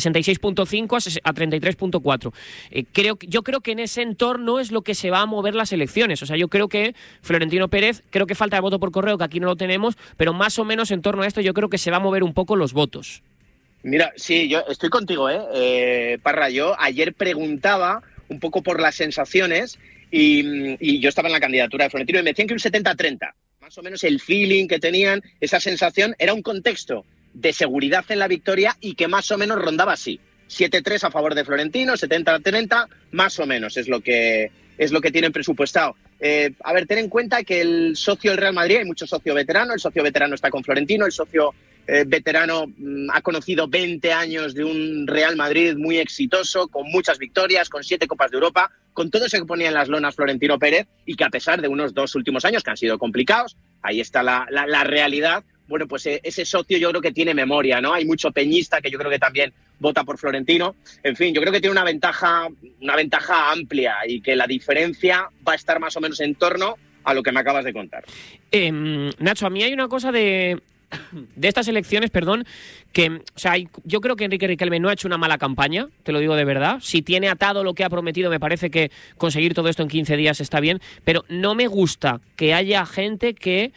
66.5 a 33.4. Yo creo que en ese entorno es lo que se va a mover las elecciones. O sea, yo creo que Florentino Pérez, creo que falta el voto por correo, que aquí no lo tenemos, pero más o menos en torno a esto yo creo que se va a mover un poco los votos. Mira, sí, yo estoy contigo, Parra. Yo ayer preguntaba un poco por las sensaciones y yo estaba en la candidatura de Florentino y me decían que un 70-30. Más o menos el feeling que tenían, esa sensación, era un contexto de seguridad en la victoria y que más o menos rondaba así. 7-3 a favor de Florentino, 70-30, más o menos es lo que tienen presupuestado. A ver, ten en cuenta que el socio del Real Madrid, hay mucho socio veterano, el socio veterano está con Florentino, el socio veterano ha conocido 20 años de un Real Madrid muy exitoso, con muchas victorias, con 7 Copas de Europa, con todo eso que ponía en las lonas Florentino Pérez y que a pesar de unos 2 últimos años que han sido complicados, ahí está la realidad. Bueno, pues ese socio yo creo que tiene memoria, ¿no? Hay mucho peñista que yo creo que también vota por Florentino. En fin, yo creo que tiene una ventaja amplia y que la diferencia va a estar más o menos en torno a lo que me acabas de contar. Nacho, a mí hay una cosa de estas elecciones, perdón, que, o sea, yo creo que Enrique Riquelme no ha hecho una mala campaña, te lo digo de verdad. Si tiene atado lo que ha prometido, me parece que conseguir todo esto en 15 días está bien, pero no me gusta que haya gente que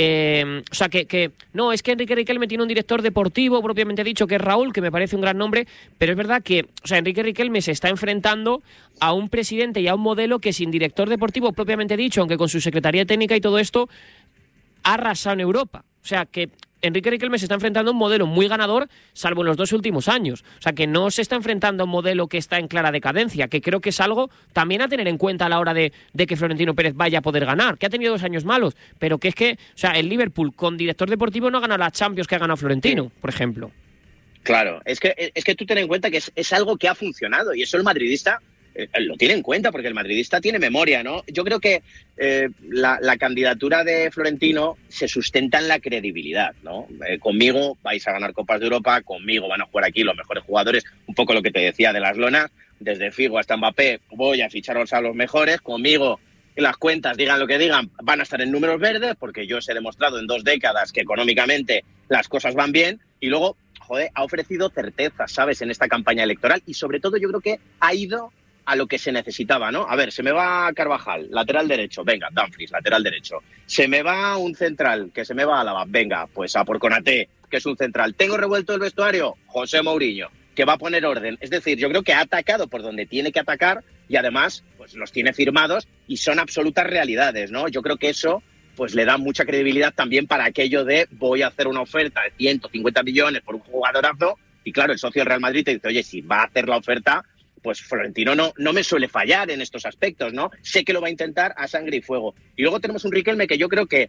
no, es que Enrique Riquelme tiene un director deportivo propiamente dicho, que es Raúl, que me parece un gran nombre, pero es verdad que, o sea, Enrique Riquelme se está enfrentando a un presidente y a un modelo que sin director deportivo propiamente dicho, aunque con su secretaría técnica y todo esto, ha arrasado en Europa. O sea, que Enrique Riquelme se está enfrentando a un modelo muy ganador, salvo en los 2 últimos años. O sea, que no se está enfrentando a un modelo que está en clara decadencia, que creo que es algo también a tener en cuenta a la hora de que Florentino Pérez vaya a poder ganar, que ha tenido 2 años malos, pero que es que, o sea, el Liverpool con director deportivo no ha ganado la Champions que ha ganado Florentino, por ejemplo. Claro, es que tú ten en cuenta que es algo que ha funcionado y eso el madridista lo tiene en cuenta porque el madridista tiene memoria, ¿no? Yo creo que la candidatura de Florentino se sustenta en la credibilidad, ¿no? Conmigo vais a ganar Copas de Europa, conmigo van a jugar aquí los mejores jugadores, un poco lo que te decía de las lonas, desde Figo hasta Mbappé, voy a ficharos a los mejores, conmigo las cuentas, digan lo que digan, van a estar en números verdes porque yo os he demostrado en 2 décadas que económicamente las cosas van bien y luego, joder, ha ofrecido certezas, ¿sabes?, en esta campaña electoral y sobre todo yo creo que ha ido a lo que se necesitaba, ¿no? A ver, se me va Carvajal, lateral derecho, venga, Dumfries, lateral derecho. Se me va un central, que se me va Álava, venga, pues a por Konaté, que es un central. Tengo revuelto el vestuario, José Mourinho, que va a poner orden. Es decir, yo creo que ha atacado por donde tiene que atacar y además pues los tiene firmados y son absolutas realidades, ¿no? Yo creo que eso pues le da mucha credibilidad también para aquello de voy a hacer una oferta de 150 millones por un jugadorazo y claro, el socio del Real Madrid te dice, oye, si va a hacer la oferta, pues Florentino no me suele fallar en estos aspectos, ¿no? Sé que lo va a intentar a sangre y fuego. Y luego tenemos un Riquelme que yo creo que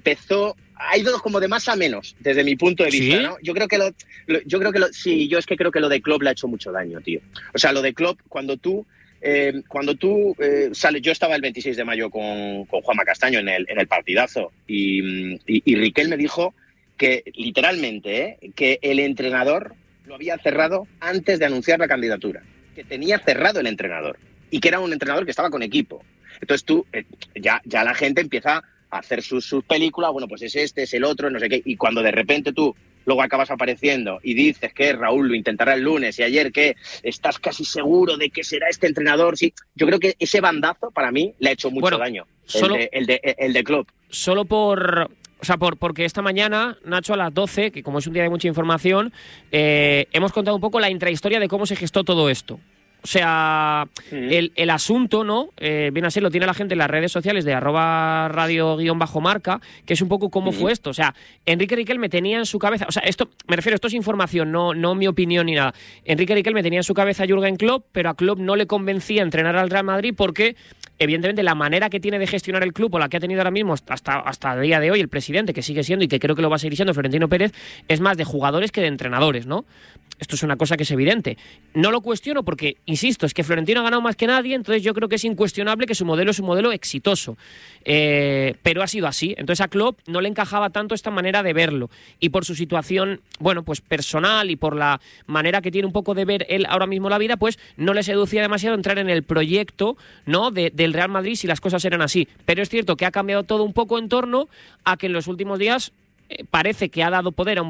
ha ido como de más a menos, desde mi punto de vista, ¿sí? ¿No? Yo creo que lo de Klopp le ha hecho mucho daño, tío. O sea, lo de Klopp, cuando tú sales, yo estaba el 26 de mayo con Juanma Castaño en el partidazo y Riquelme dijo que, literalmente, que el entrenador lo había cerrado antes de anunciar la candidatura. Que tenía cerrado el entrenador y que era un entrenador que estaba con equipo. Entonces tú, ya la gente empieza a hacer sus películas, bueno, pues es el otro, no sé qué, y cuando de repente tú luego acabas apareciendo y dices que Raúl lo intentará el lunes y ayer que estás casi seguro de que será este entrenador, sí, yo creo que ese bandazo para mí le ha hecho mucho daño, el de Klopp. Solo porque esta mañana, Nacho, a las 12, que como es un día de mucha información, hemos contado un poco la intrahistoria de cómo se gestó todo esto. O sea, el asunto, ¿no? Viene a ser, lo tiene la gente en las redes sociales de @radio_marca, que es un poco cómo fue esto. O sea, Enrique Riquelme tenía en su cabeza, o sea, esto es información, no mi opinión ni nada. Enrique Riquelme tenía en su cabeza a Jürgen Klopp, pero a Klopp no le convencía entrenar al Real Madrid porque, evidentemente, la manera que tiene de gestionar el club, o la que ha tenido ahora mismo hasta el día de hoy el presidente, que sigue siendo y que creo que lo va a seguir siendo Florentino Pérez, es más de jugadores que de entrenadores, ¿no? Esto es una cosa que es evidente. No lo cuestiono porque, insisto, es que Florentino ha ganado más que nadie, entonces yo creo que es incuestionable que su modelo es un modelo exitoso. Pero ha sido así. Entonces a Klopp no le encajaba tanto esta manera de verlo. Y por su situación, bueno, pues personal y por la manera que tiene un poco de ver él ahora mismo la vida, pues no le seducía demasiado entrar en el proyecto, ¿no?, del Real Madrid si las cosas eran así. Pero es cierto que ha cambiado todo un poco en torno a que en los últimos días parece que ha dado poder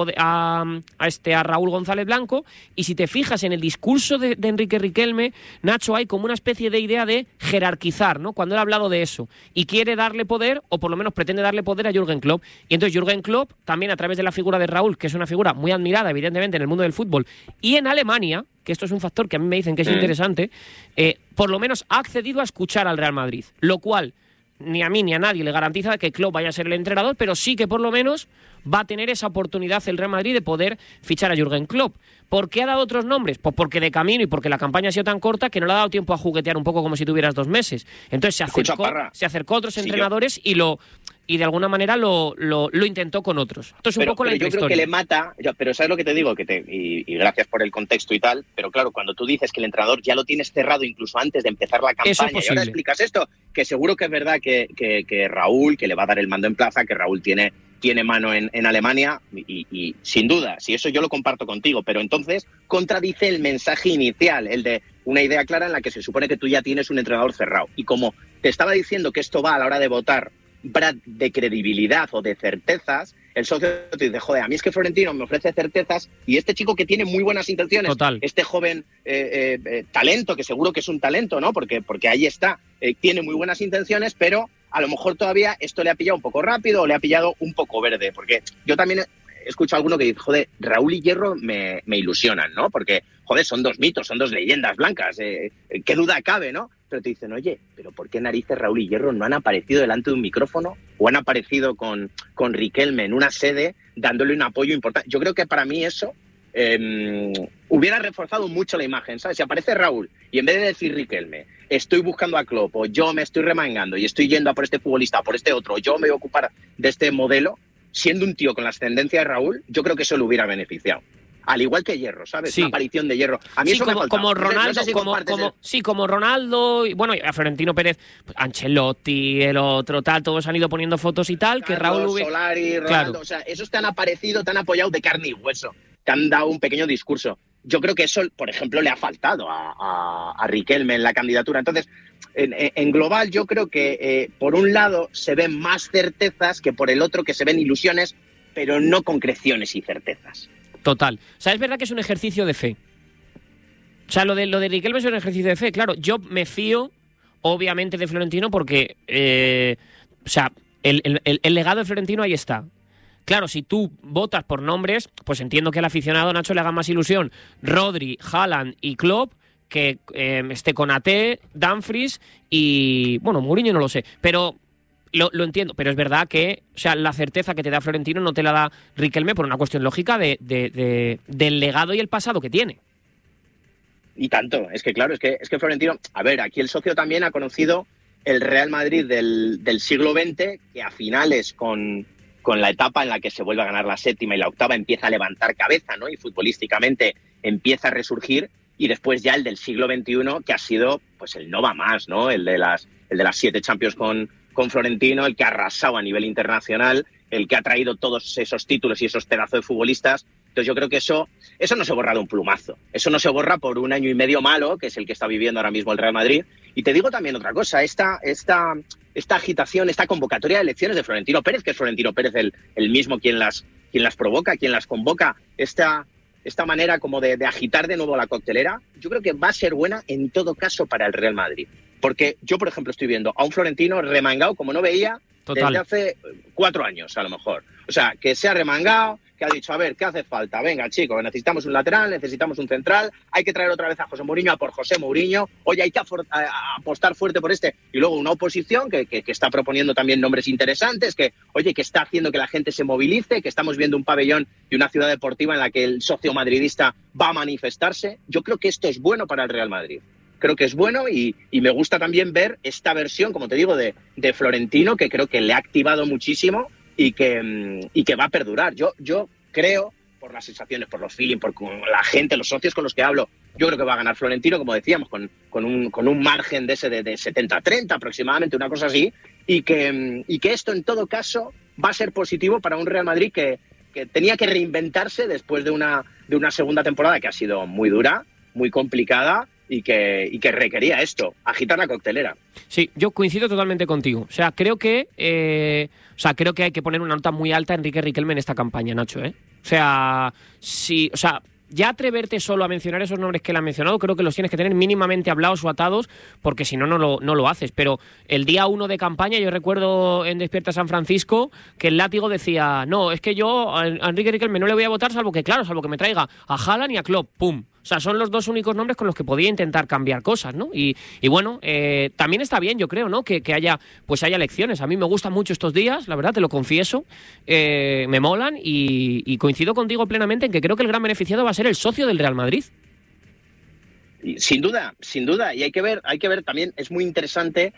a Raúl González Blanco, y si te fijas en el discurso de Enrique Riquelme, Nacho, hay como una especie de idea de jerarquizar, ¿no? Cuando él ha hablado de eso y quiere darle poder, o por lo menos pretende darle poder a Jürgen Klopp, y entonces Jürgen Klopp también, a través de la figura de Raúl, que es una figura muy admirada evidentemente en el mundo del fútbol y en Alemania, que esto es un factor que a mí me dicen que es interesante, por lo menos ha accedido a escuchar al Real Madrid, lo cual ni a mí ni a nadie le garantiza que Klopp vaya a ser el entrenador, pero sí que por lo menos va a tener esa oportunidad el Real Madrid de poder fichar a Jürgen Klopp. ¿Por qué ha dado otros nombres? Pues porque de camino y porque la campaña ha sido tan corta que no le ha dado tiempo a juguetear un poco como si tuvieras 2 meses. Entonces se acercó a otros entrenadores y de alguna manera lo intentó con otros. Esto es un poco la yo creo que le mata, pero ¿sabes lo que te digo? Y gracias por el contexto y tal, pero claro, cuando tú dices que el entrenador ya lo tienes cerrado incluso antes de empezar la campaña, y ahora explicas esto, que seguro que es verdad que Raúl, que le va a dar el mando en plaza, que Raúl tiene mano en Alemania, y sin duda, si eso yo lo comparto contigo, pero entonces contradice el mensaje inicial, el de una idea clara en la que se supone que tú ya tienes un entrenador cerrado. Y como te estaba diciendo que esto va a la hora de votar de credibilidad o de certezas, el socio te dice, joder, a mí es que Florentino me ofrece certezas y este chico que tiene muy buenas intenciones, este joven talento, que seguro que es un talento, ¿no? Porque ahí está, tiene muy buenas intenciones, pero a lo mejor todavía esto le ha pillado un poco rápido o le ha pillado un poco verde, porque yo también escucho a alguno que dice, joder, Raúl y Hierro me ilusionan, ¿no? Porque, joder, son 2 mitos, son 2 leyendas blancas, qué duda cabe, ¿no? Pero te dicen, oye, ¿pero por qué narices Raúl y Hierro no han aparecido delante de un micrófono o han aparecido con Riquelme en una sede dándole un apoyo importante? Yo creo que para mí eso hubiera reforzado mucho la imagen, ¿sabes? Si aparece Raúl y en vez de decir Riquelme, estoy buscando a Klopp, o yo me estoy remangando y estoy yendo a por este futbolista, a por este otro, yo me voy a ocupar de este modelo, siendo un tío con la ascendencia de Raúl, yo creo que eso le hubiera beneficiado. Al igual que Hierro, ¿sabes? Sí. La aparición de Hierro. A mí eso me ha faltado. Como Ronaldo, como Ronaldo, y bueno, a Florentino Pérez, pues Ancelotti, el otro, tal, todos han ido poniendo fotos y tal, que Raúl Solari, Ronaldo, o sea, esos te han aparecido, te han apoyado de carne y hueso, te han dado un pequeño discurso. Yo creo que eso, por ejemplo, le ha faltado a Riquelme en la candidatura. Entonces, en global, yo creo que por un lado se ven más certezas que por el otro, que se ven ilusiones, pero no concreciones y certezas. Total. O sea, es verdad que es un ejercicio de fe. O sea, lo de Riquelme es un ejercicio de fe. Claro, yo me fío, obviamente, de Florentino porque, o sea, el legado de Florentino ahí está. Claro, si tú votas por nombres, pues entiendo que al aficionado Nacho le haga más ilusión Rodri, Haaland y Klopp que Konaté, Dumfries y, bueno, Mourinho no lo sé, pero lo entiendo, pero es verdad que, o sea, la certeza que te da Florentino no te la da Riquelme por una cuestión lógica del legado y el pasado que tiene. Y tanto, es que claro, es que Florentino, a ver, aquí el socio también ha conocido el Real Madrid del siglo XX, que a finales con la etapa en la que se vuelve a ganar la 7ª y la 8ª empieza a levantar cabeza, ¿no? Y futbolísticamente empieza a resurgir, y después ya el del siglo XXI, que ha sido pues el no va más, ¿no? El de las 7 Champions con Florentino, el que ha arrasado a nivel internacional, el que ha traído todos esos títulos y esos pedazos de futbolistas. Entonces yo creo que eso no se borra de un plumazo. Eso no se borra por 1 año y medio malo, que es el que está viviendo ahora mismo el Real Madrid. Y te digo también otra cosa, esta agitación, esta convocatoria de elecciones de Florentino Pérez, que es Florentino Pérez el mismo quien las provoca, quien las convoca, esta manera como de agitar de nuevo la coctelera, yo creo que va a ser buena en todo caso para el Real Madrid. Porque yo, por ejemplo, estoy viendo a un Florentino remangado como no veía desde hace 4 años, a lo mejor. O sea, que se ha remangado, que ha dicho, a ver, ¿qué hace falta? Venga, chicos, necesitamos un lateral, necesitamos un central, hay que traer otra vez a José Mourinho, a por José Mourinho, oye, hay que apostar fuerte por este. Y luego una oposición que está proponiendo también nombres interesantes, que está haciendo que la gente se movilice, que estamos viendo un pabellón y una ciudad deportiva en la que el socio madridista va a manifestarse. Yo creo que esto es bueno para el Real Madrid. Creo que es bueno y me gusta también ver esta versión, como te digo, de Florentino, que creo que le ha activado muchísimo y que va a perdurar. Yo creo, por las sensaciones, por los feelings, por la gente, los socios con los que hablo, yo creo que va a ganar Florentino, como decíamos, con un margen de 70-30 aproximadamente, una cosa así, y que esto en todo caso va a ser positivo para un Real Madrid que tenía que reinventarse después de una segunda temporada que ha sido muy dura, muy complicada, y que requería esto, agitar la coctelera. Sí, yo coincido totalmente contigo. O sea, creo que hay que poner una nota muy alta a Enrique Riquelme en esta campaña, Nacho, ¿eh? O sea, ya atreverte solo a mencionar esos nombres que él ha mencionado, creo que los tienes que tener mínimamente hablados o atados, porque si no, no lo haces. Pero el día 1 de campaña, yo recuerdo en Despierta San Francisco que el látigo decía, no, es que yo a Enrique Riquelme no le voy a votar salvo que me traiga a Haaland y a Klopp, pum. O sea, son los dos únicos nombres con los que podía intentar cambiar cosas, ¿no? Y bueno, también está bien, yo creo, ¿no? Que haya elecciones. A mí me gustan mucho estos días, la verdad, te lo confieso. Me molan y coincido contigo plenamente en que creo que el gran beneficiado va a ser el socio del Real Madrid. Sin duda. Y hay que ver también, es muy interesante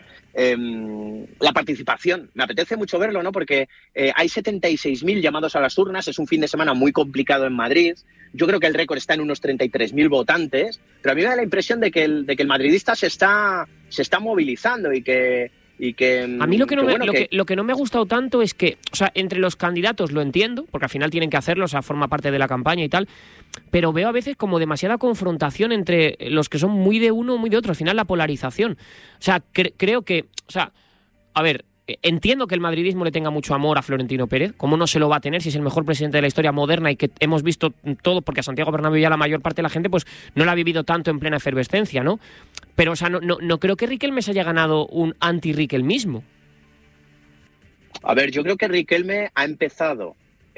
la participación. Me apetece mucho verlo, ¿no? Porque hay 76.000 llamados a las urnas. Es un fin de semana muy complicado en Madrid. Yo creo que el récord está en unos 33.000 votantes. Pero a mí me da la impresión de que el madridista se está movilizando y que a mí lo que no me ha gustado tanto es que, o sea, entre los candidatos lo entiendo, porque al final tienen que hacerlo, o sea, forma parte de la campaña y tal, pero veo a veces como demasiada confrontación entre los que son muy de uno, muy de otro, al final la polarización. O sea, creo que, o sea, a ver, entiendo que el madridismo le tenga mucho amor a Florentino Pérez, ¿cómo no se lo va a tener si es el mejor presidente de la historia moderna y que hemos visto todo, porque a Santiago Bernabéu ya la mayor parte de la gente pues no la ha vivido tanto en plena efervescencia, ¿no? Pero, o sea, no creo que Riquelme se haya ganado un anti-riquelmismo. A ver, yo creo que Riquelme empezó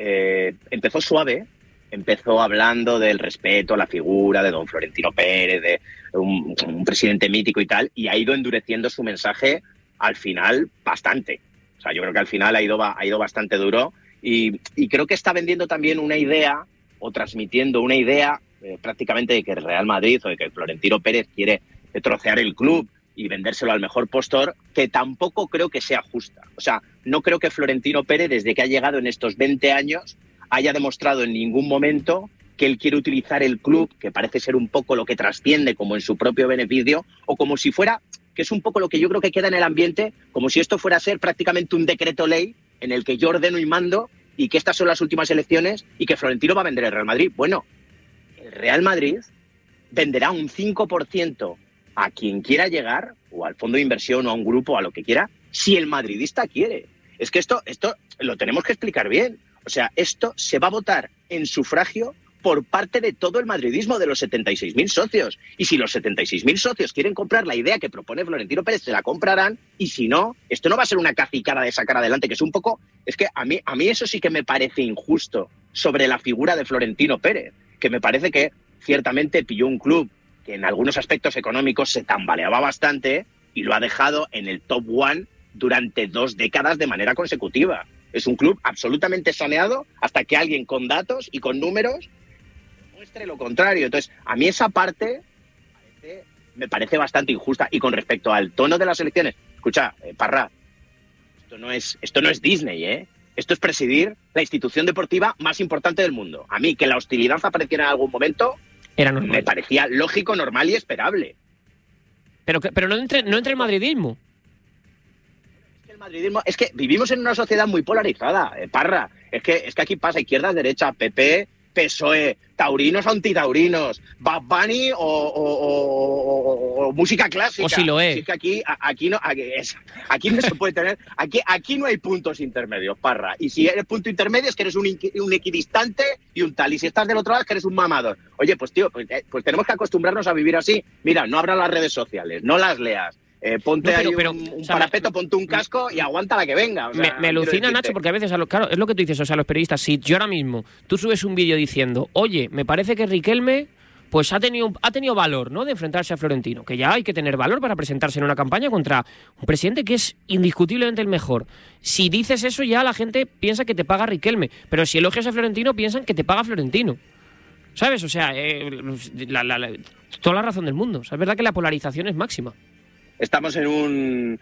suave, empezó hablando del respeto a la figura de don Florentino Pérez, de un presidente mítico y tal, y ha ido endureciendo su mensaje al final bastante. O sea, yo creo que al final ha ido bastante duro y creo que está vendiendo también una idea o transmitiendo una idea prácticamente de que el Real Madrid o de que Florentino Pérez quiere trocear el club y vendérselo al mejor postor, que tampoco creo que sea justa. O sea, no creo que Florentino Pérez, desde que ha llegado en estos 20 años, haya demostrado en ningún momento que él quiere utilizar el club, que parece ser un poco lo que trasciende como en su propio beneficio, o como si fuera, que es un poco lo que yo creo que queda en el ambiente, como si esto fuera a ser prácticamente un decreto ley en el que yo ordeno y mando y que estas son las últimas elecciones y que Florentino va a vender el Real Madrid. Bueno, el Real Madrid venderá un 5% a quien quiera llegar, o al fondo de inversión, o a un grupo, o a lo que quiera, si el madridista quiere. Es que esto lo tenemos que explicar bien. O sea, esto se va a votar en sufragio por parte de todo el madridismo, de los 76.000 socios. Y si los 76.000 socios quieren comprar la idea que propone Florentino Pérez, se la comprarán. Y si no, esto no va a ser una cacicada de sacar adelante, que es un poco... Es que a mí eso sí que me parece injusto sobre la figura de Florentino Pérez, que me parece que ciertamente pilló un club que en algunos aspectos económicos se tambaleaba bastante y lo ha dejado en el top 1 durante 2 décadas de manera consecutiva. Es un club absolutamente saneado hasta que alguien con datos y con números muestre lo contrario. Entonces, a mí esa parte me parece bastante injusta. Y con respecto al tono de las elecciones, escucha, Parra, esto no es Disney, ¿eh? Esto es presidir la institución deportiva más importante del mundo. A mí, que la hostilidad apareciera en algún momento, era normal. Me parecía lógico, normal y esperable. Pero no entre el madridismo. El madridismo es que vivimos en una sociedad muy polarizada, Parra. Es que aquí pasa izquierda, derecha, PP, PSOE, taurinos, antitaurinos, Bad Bunny o música clásica. O si lo es. Es que aquí no se puede tener. Aquí no hay puntos intermedios, Parra. Y si eres punto intermedio es que eres un equidistante y un tal. Y si estás del otro lado es que eres un mamador. Oye, pues tío, pues tenemos que acostumbrarnos a vivir así. Mira, no abras las redes sociales, no las leas. ponte No, pero, ahí un o sea, parapeto, ponte un casco y aguanta la que venga. O sea, me alucina, Nacho, porque a veces, claro, es lo que tú dices, o sea, los periodistas, si yo ahora mismo, tú subes un vídeo diciendo, oye, me parece que Riquelme pues ha tenido valor, ¿no?, de enfrentarse a Florentino, que ya hay que tener valor para presentarse en una campaña contra un presidente que es indiscutiblemente el mejor. Si dices eso, ya la gente piensa que te paga Riquelme, pero si elogias a Florentino, piensan que te paga Florentino. ¿Sabes? O sea, toda la razón del mundo. O sea, es verdad que la polarización es máxima. Estamos en un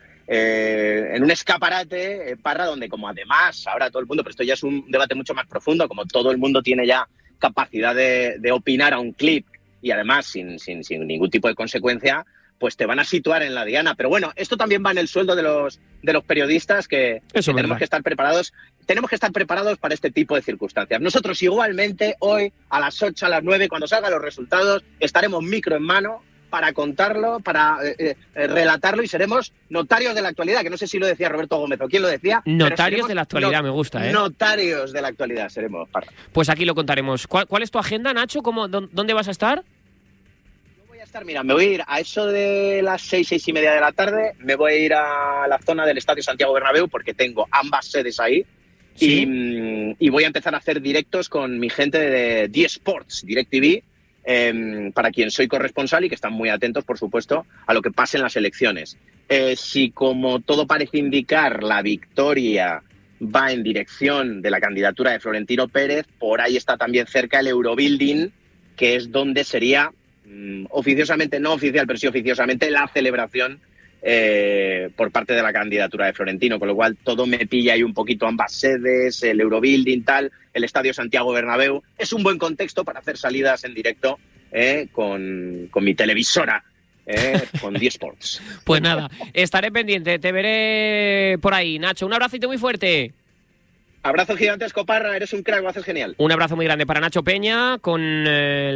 escaparate, Parra, donde como además ahora todo el mundo, pero esto ya es un debate mucho más profundo, como todo el mundo tiene ya capacidad de opinar a un clip y además sin ningún tipo de consecuencia, pues te van a situar en la diana. Pero bueno, esto también va en el sueldo de los periodistas que tenemos que estar preparados. Tenemos que estar preparados para este tipo de circunstancias. Nosotros igualmente hoy a las 8, a las 9, cuando salgan los resultados, estaremos micro en mano para contarlo, para relatarlo y seremos notarios de la actualidad, que no sé si lo decía Roberto Gómez o quién lo decía. Notarios de la actualidad, me gusta, ¿eh? Notarios de la actualidad seremos, Parra. Pues aquí lo contaremos. ¿Cuál es tu agenda, Nacho? ¿Dónde vas a estar? Yo voy a estar, mira, me voy a ir a eso de las 6 y media de la tarde, me voy a ir a la zona del Estadio Santiago Bernabéu porque tengo ambas sedes ahí. ¿Sí? Y voy a empezar a hacer directos con mi gente de D-Sports, DirecTV, para quien soy corresponsal y que están muy atentos, por supuesto, a lo que pase en las elecciones. Si, como todo parece indicar, la victoria va en dirección de la candidatura de Florentino Pérez, por ahí está también cerca el Eurobuilding, que es donde sería oficiosamente, no oficial, pero sí oficiosamente, la celebración por parte de la candidatura de Florentino, con lo cual todo me pilla ahí un poquito, ambas sedes, el Eurobuilding, tal, el Estadio Santiago Bernabéu. Es un buen contexto para hacer salidas en directo con mi televisora, con D-Sports. Pues nada, estaré pendiente, te veré por ahí. Nacho, un abracito muy fuerte. Abrazo gigantesco, Parra, eres un crack, lo haces genial. Un abrazo muy grande para Nacho Peña con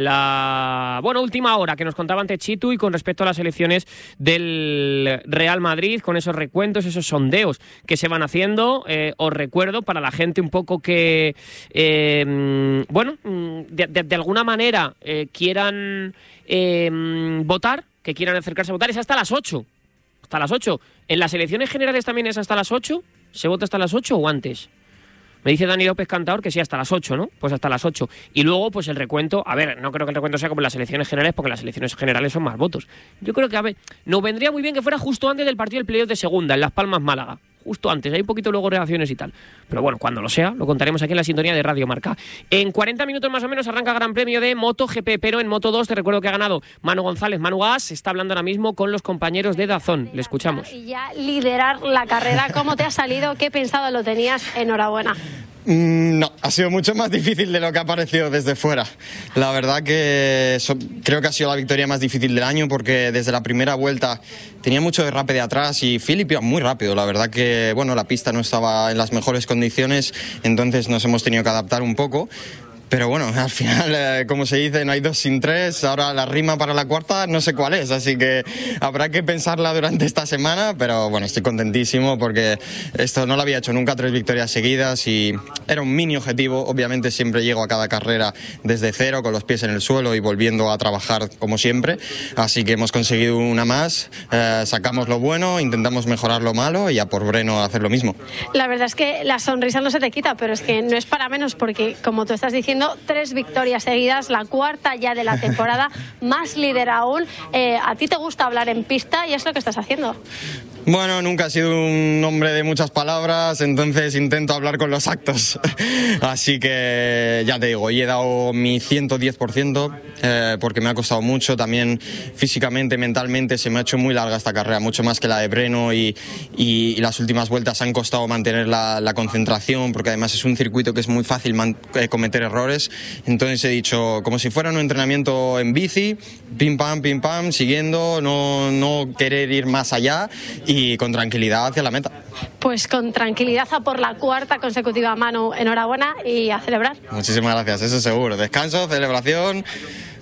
la última hora que nos contaba antes Chitu y con respecto a las elecciones del Real Madrid, con esos recuentos, esos sondeos que se van haciendo. Os recuerdo, para la gente un poco que, de alguna manera quieran votar, que quieran acercarse a votar, es hasta las 8. Hasta las 8. ¿En las elecciones generales también es hasta las 8? ¿Se vota hasta las 8 o antes? Me dice Dani López Cantador que sí, hasta las 8, ¿no? Pues hasta las 8. Y luego, pues el recuento, a ver, no creo que el recuento sea como en las elecciones generales, porque las elecciones generales son más votos. Yo creo que, a ver, nos vendría muy bien que fuera justo antes del partido del playoff de segunda, en Las Palmas, Málaga. Justo antes, hay un poquito luego reacciones y tal. Pero bueno, cuando lo sea, lo contaremos aquí en la sintonía de Radio Marca. En 40 minutos más o menos arranca Gran Premio de MotoGP, pero en Moto2 te recuerdo que ha ganado Manu González. Manu Gas está hablando ahora mismo con los compañeros de DAZN. Le escuchamos. Y ya liderar la carrera, ¿cómo te ha salido? ¿Qué pensado lo tenías? Enhorabuena. No, ha sido mucho más difícil de lo que ha parecido desde fuera. La verdad que creo que ha sido la victoria más difícil del año, porque desde la primera vuelta tenía mucho derrape de atrás y Philip iba muy rápido. La verdad que, bueno, la pista no estaba en las mejores condiciones, entonces nos hemos tenido que adaptar un poco. Pero bueno, al final, como se dice, no hay dos sin tres. Ahora la rima para la cuarta no sé cuál es, así que habrá que pensarla durante esta semana. Pero bueno, estoy contentísimo porque esto no lo había hecho nunca, 3 victorias seguidas y era un mini objetivo. Obviamente siempre llego a cada carrera desde cero, con los pies en el suelo y volviendo a trabajar como siempre. Así que hemos conseguido una más, sacamos lo bueno, intentamos mejorar lo malo y a por Breno hacer lo mismo. La verdad es que la sonrisa no se te quita, pero es que no es para menos porque, como tú estás diciendo, 3 victorias seguidas, la cuarta ya de la temporada, más líder aún. A ti te gusta hablar en pista y es lo que estás haciendo. Bueno, nunca he sido un hombre de muchas palabras, entonces intento hablar con los actos. Así que ya te digo, hoy he dado mi 110%, porque me ha costado mucho. También físicamente, mentalmente, se me ha hecho muy larga esta carrera, mucho más que la de Breno, y las últimas vueltas han costado mantener la concentración, porque además es un circuito que es muy fácil cometer errores. Entonces he dicho, como si fuera un entrenamiento en bici, pim pam, siguiendo, no querer ir más allá y con tranquilidad hacia la meta. Pues con tranquilidad a por la cuarta consecutiva, Manu. Enhorabuena y a celebrar. Muchísimas gracias, eso seguro. Descanso, celebración,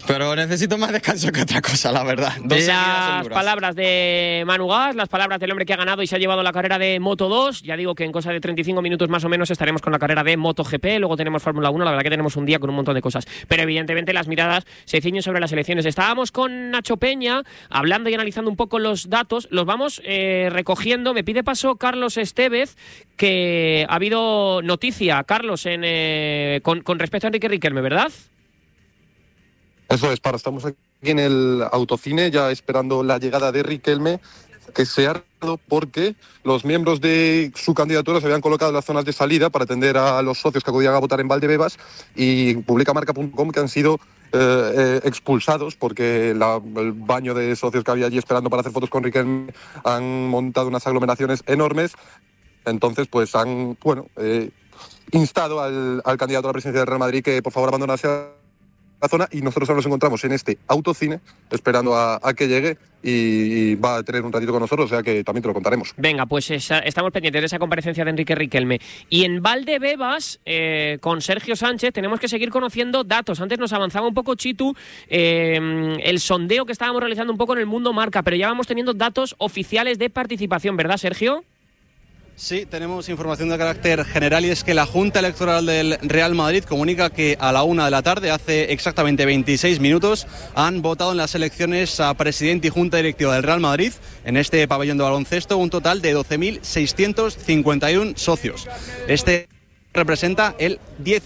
Pero necesito más descanso que otra cosa, la verdad. Las palabras de Manu Gas, las palabras del hombre que ha ganado y se ha llevado la carrera de Moto2. Ya digo que en cosa de 35 minutos más o menos estaremos con la carrera de MotoGP. Luego tenemos Fórmula 1. La verdad que tenemos un día con un montón de cosas. Pero evidentemente las miradas se ciñen sobre las elecciones. Estábamos con Nacho Peña hablando y analizando un poco los datos. Los vamos recogiendo. Me pide paso Carlos Estevez, que ha habido noticia, Carlos, con respecto a Enrique Riquelme, ¿verdad? Eso es, estamos aquí en el autocine ya esperando la llegada de Riquelme, que se ha dado porque los miembros de su candidatura se habían colocado en las zonas de salida para atender a los socios que acudían a votar en Valdebebas, y publica marca.com que han sido expulsados porque el baño de socios que había allí esperando para hacer fotos con Riquelme han montado unas aglomeraciones enormes. Entonces pues han instado al candidato a la presidencia del Real Madrid que por favor abandonase la zona, y nosotros ahora nos encontramos en este autocine esperando a que llegue y va a tener un ratito con nosotros, o sea que también te lo contaremos. Venga, pues estamos pendientes de esa comparecencia de Enrique Riquelme. Y en Valdebebas, con Sergio Sánchez, tenemos que seguir conociendo datos. Antes nos avanzaba un poco Chitu el sondeo que estábamos realizando un poco en el Mundo Marca, pero ya vamos teniendo datos oficiales de participación, ¿verdad, Sergio? Sí, tenemos información de carácter general, y es que la Junta Electoral del Real Madrid comunica que a la 1 de la tarde, hace exactamente 26 minutos, han votado en las elecciones a presidente y Junta Directiva del Real Madrid, en este pabellón de baloncesto, un total de 12.651 socios. Este representa el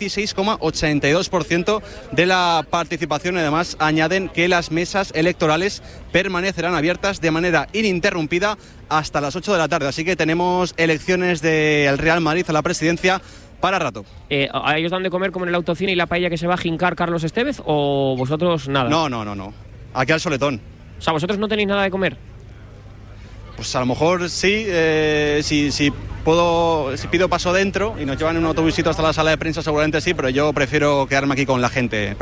16,82% de la participación, y además añaden que las mesas electorales permanecerán abiertas de manera ininterrumpida hasta las 8 de la tarde. Así que tenemos elecciones del Real Madrid a la presidencia para rato. ¿A ellos dan de comer como en el autocine y la paella que se va a jincar Carlos Estevez, o vosotros nada? No. Aquí al soletón. O sea, ¿vosotros no tenéis nada de comer? Pues a lo mejor sí, si pido paso dentro y nos llevan en un autobusito hasta la sala de prensa, seguramente sí, pero yo prefiero quedarme aquí con la gente.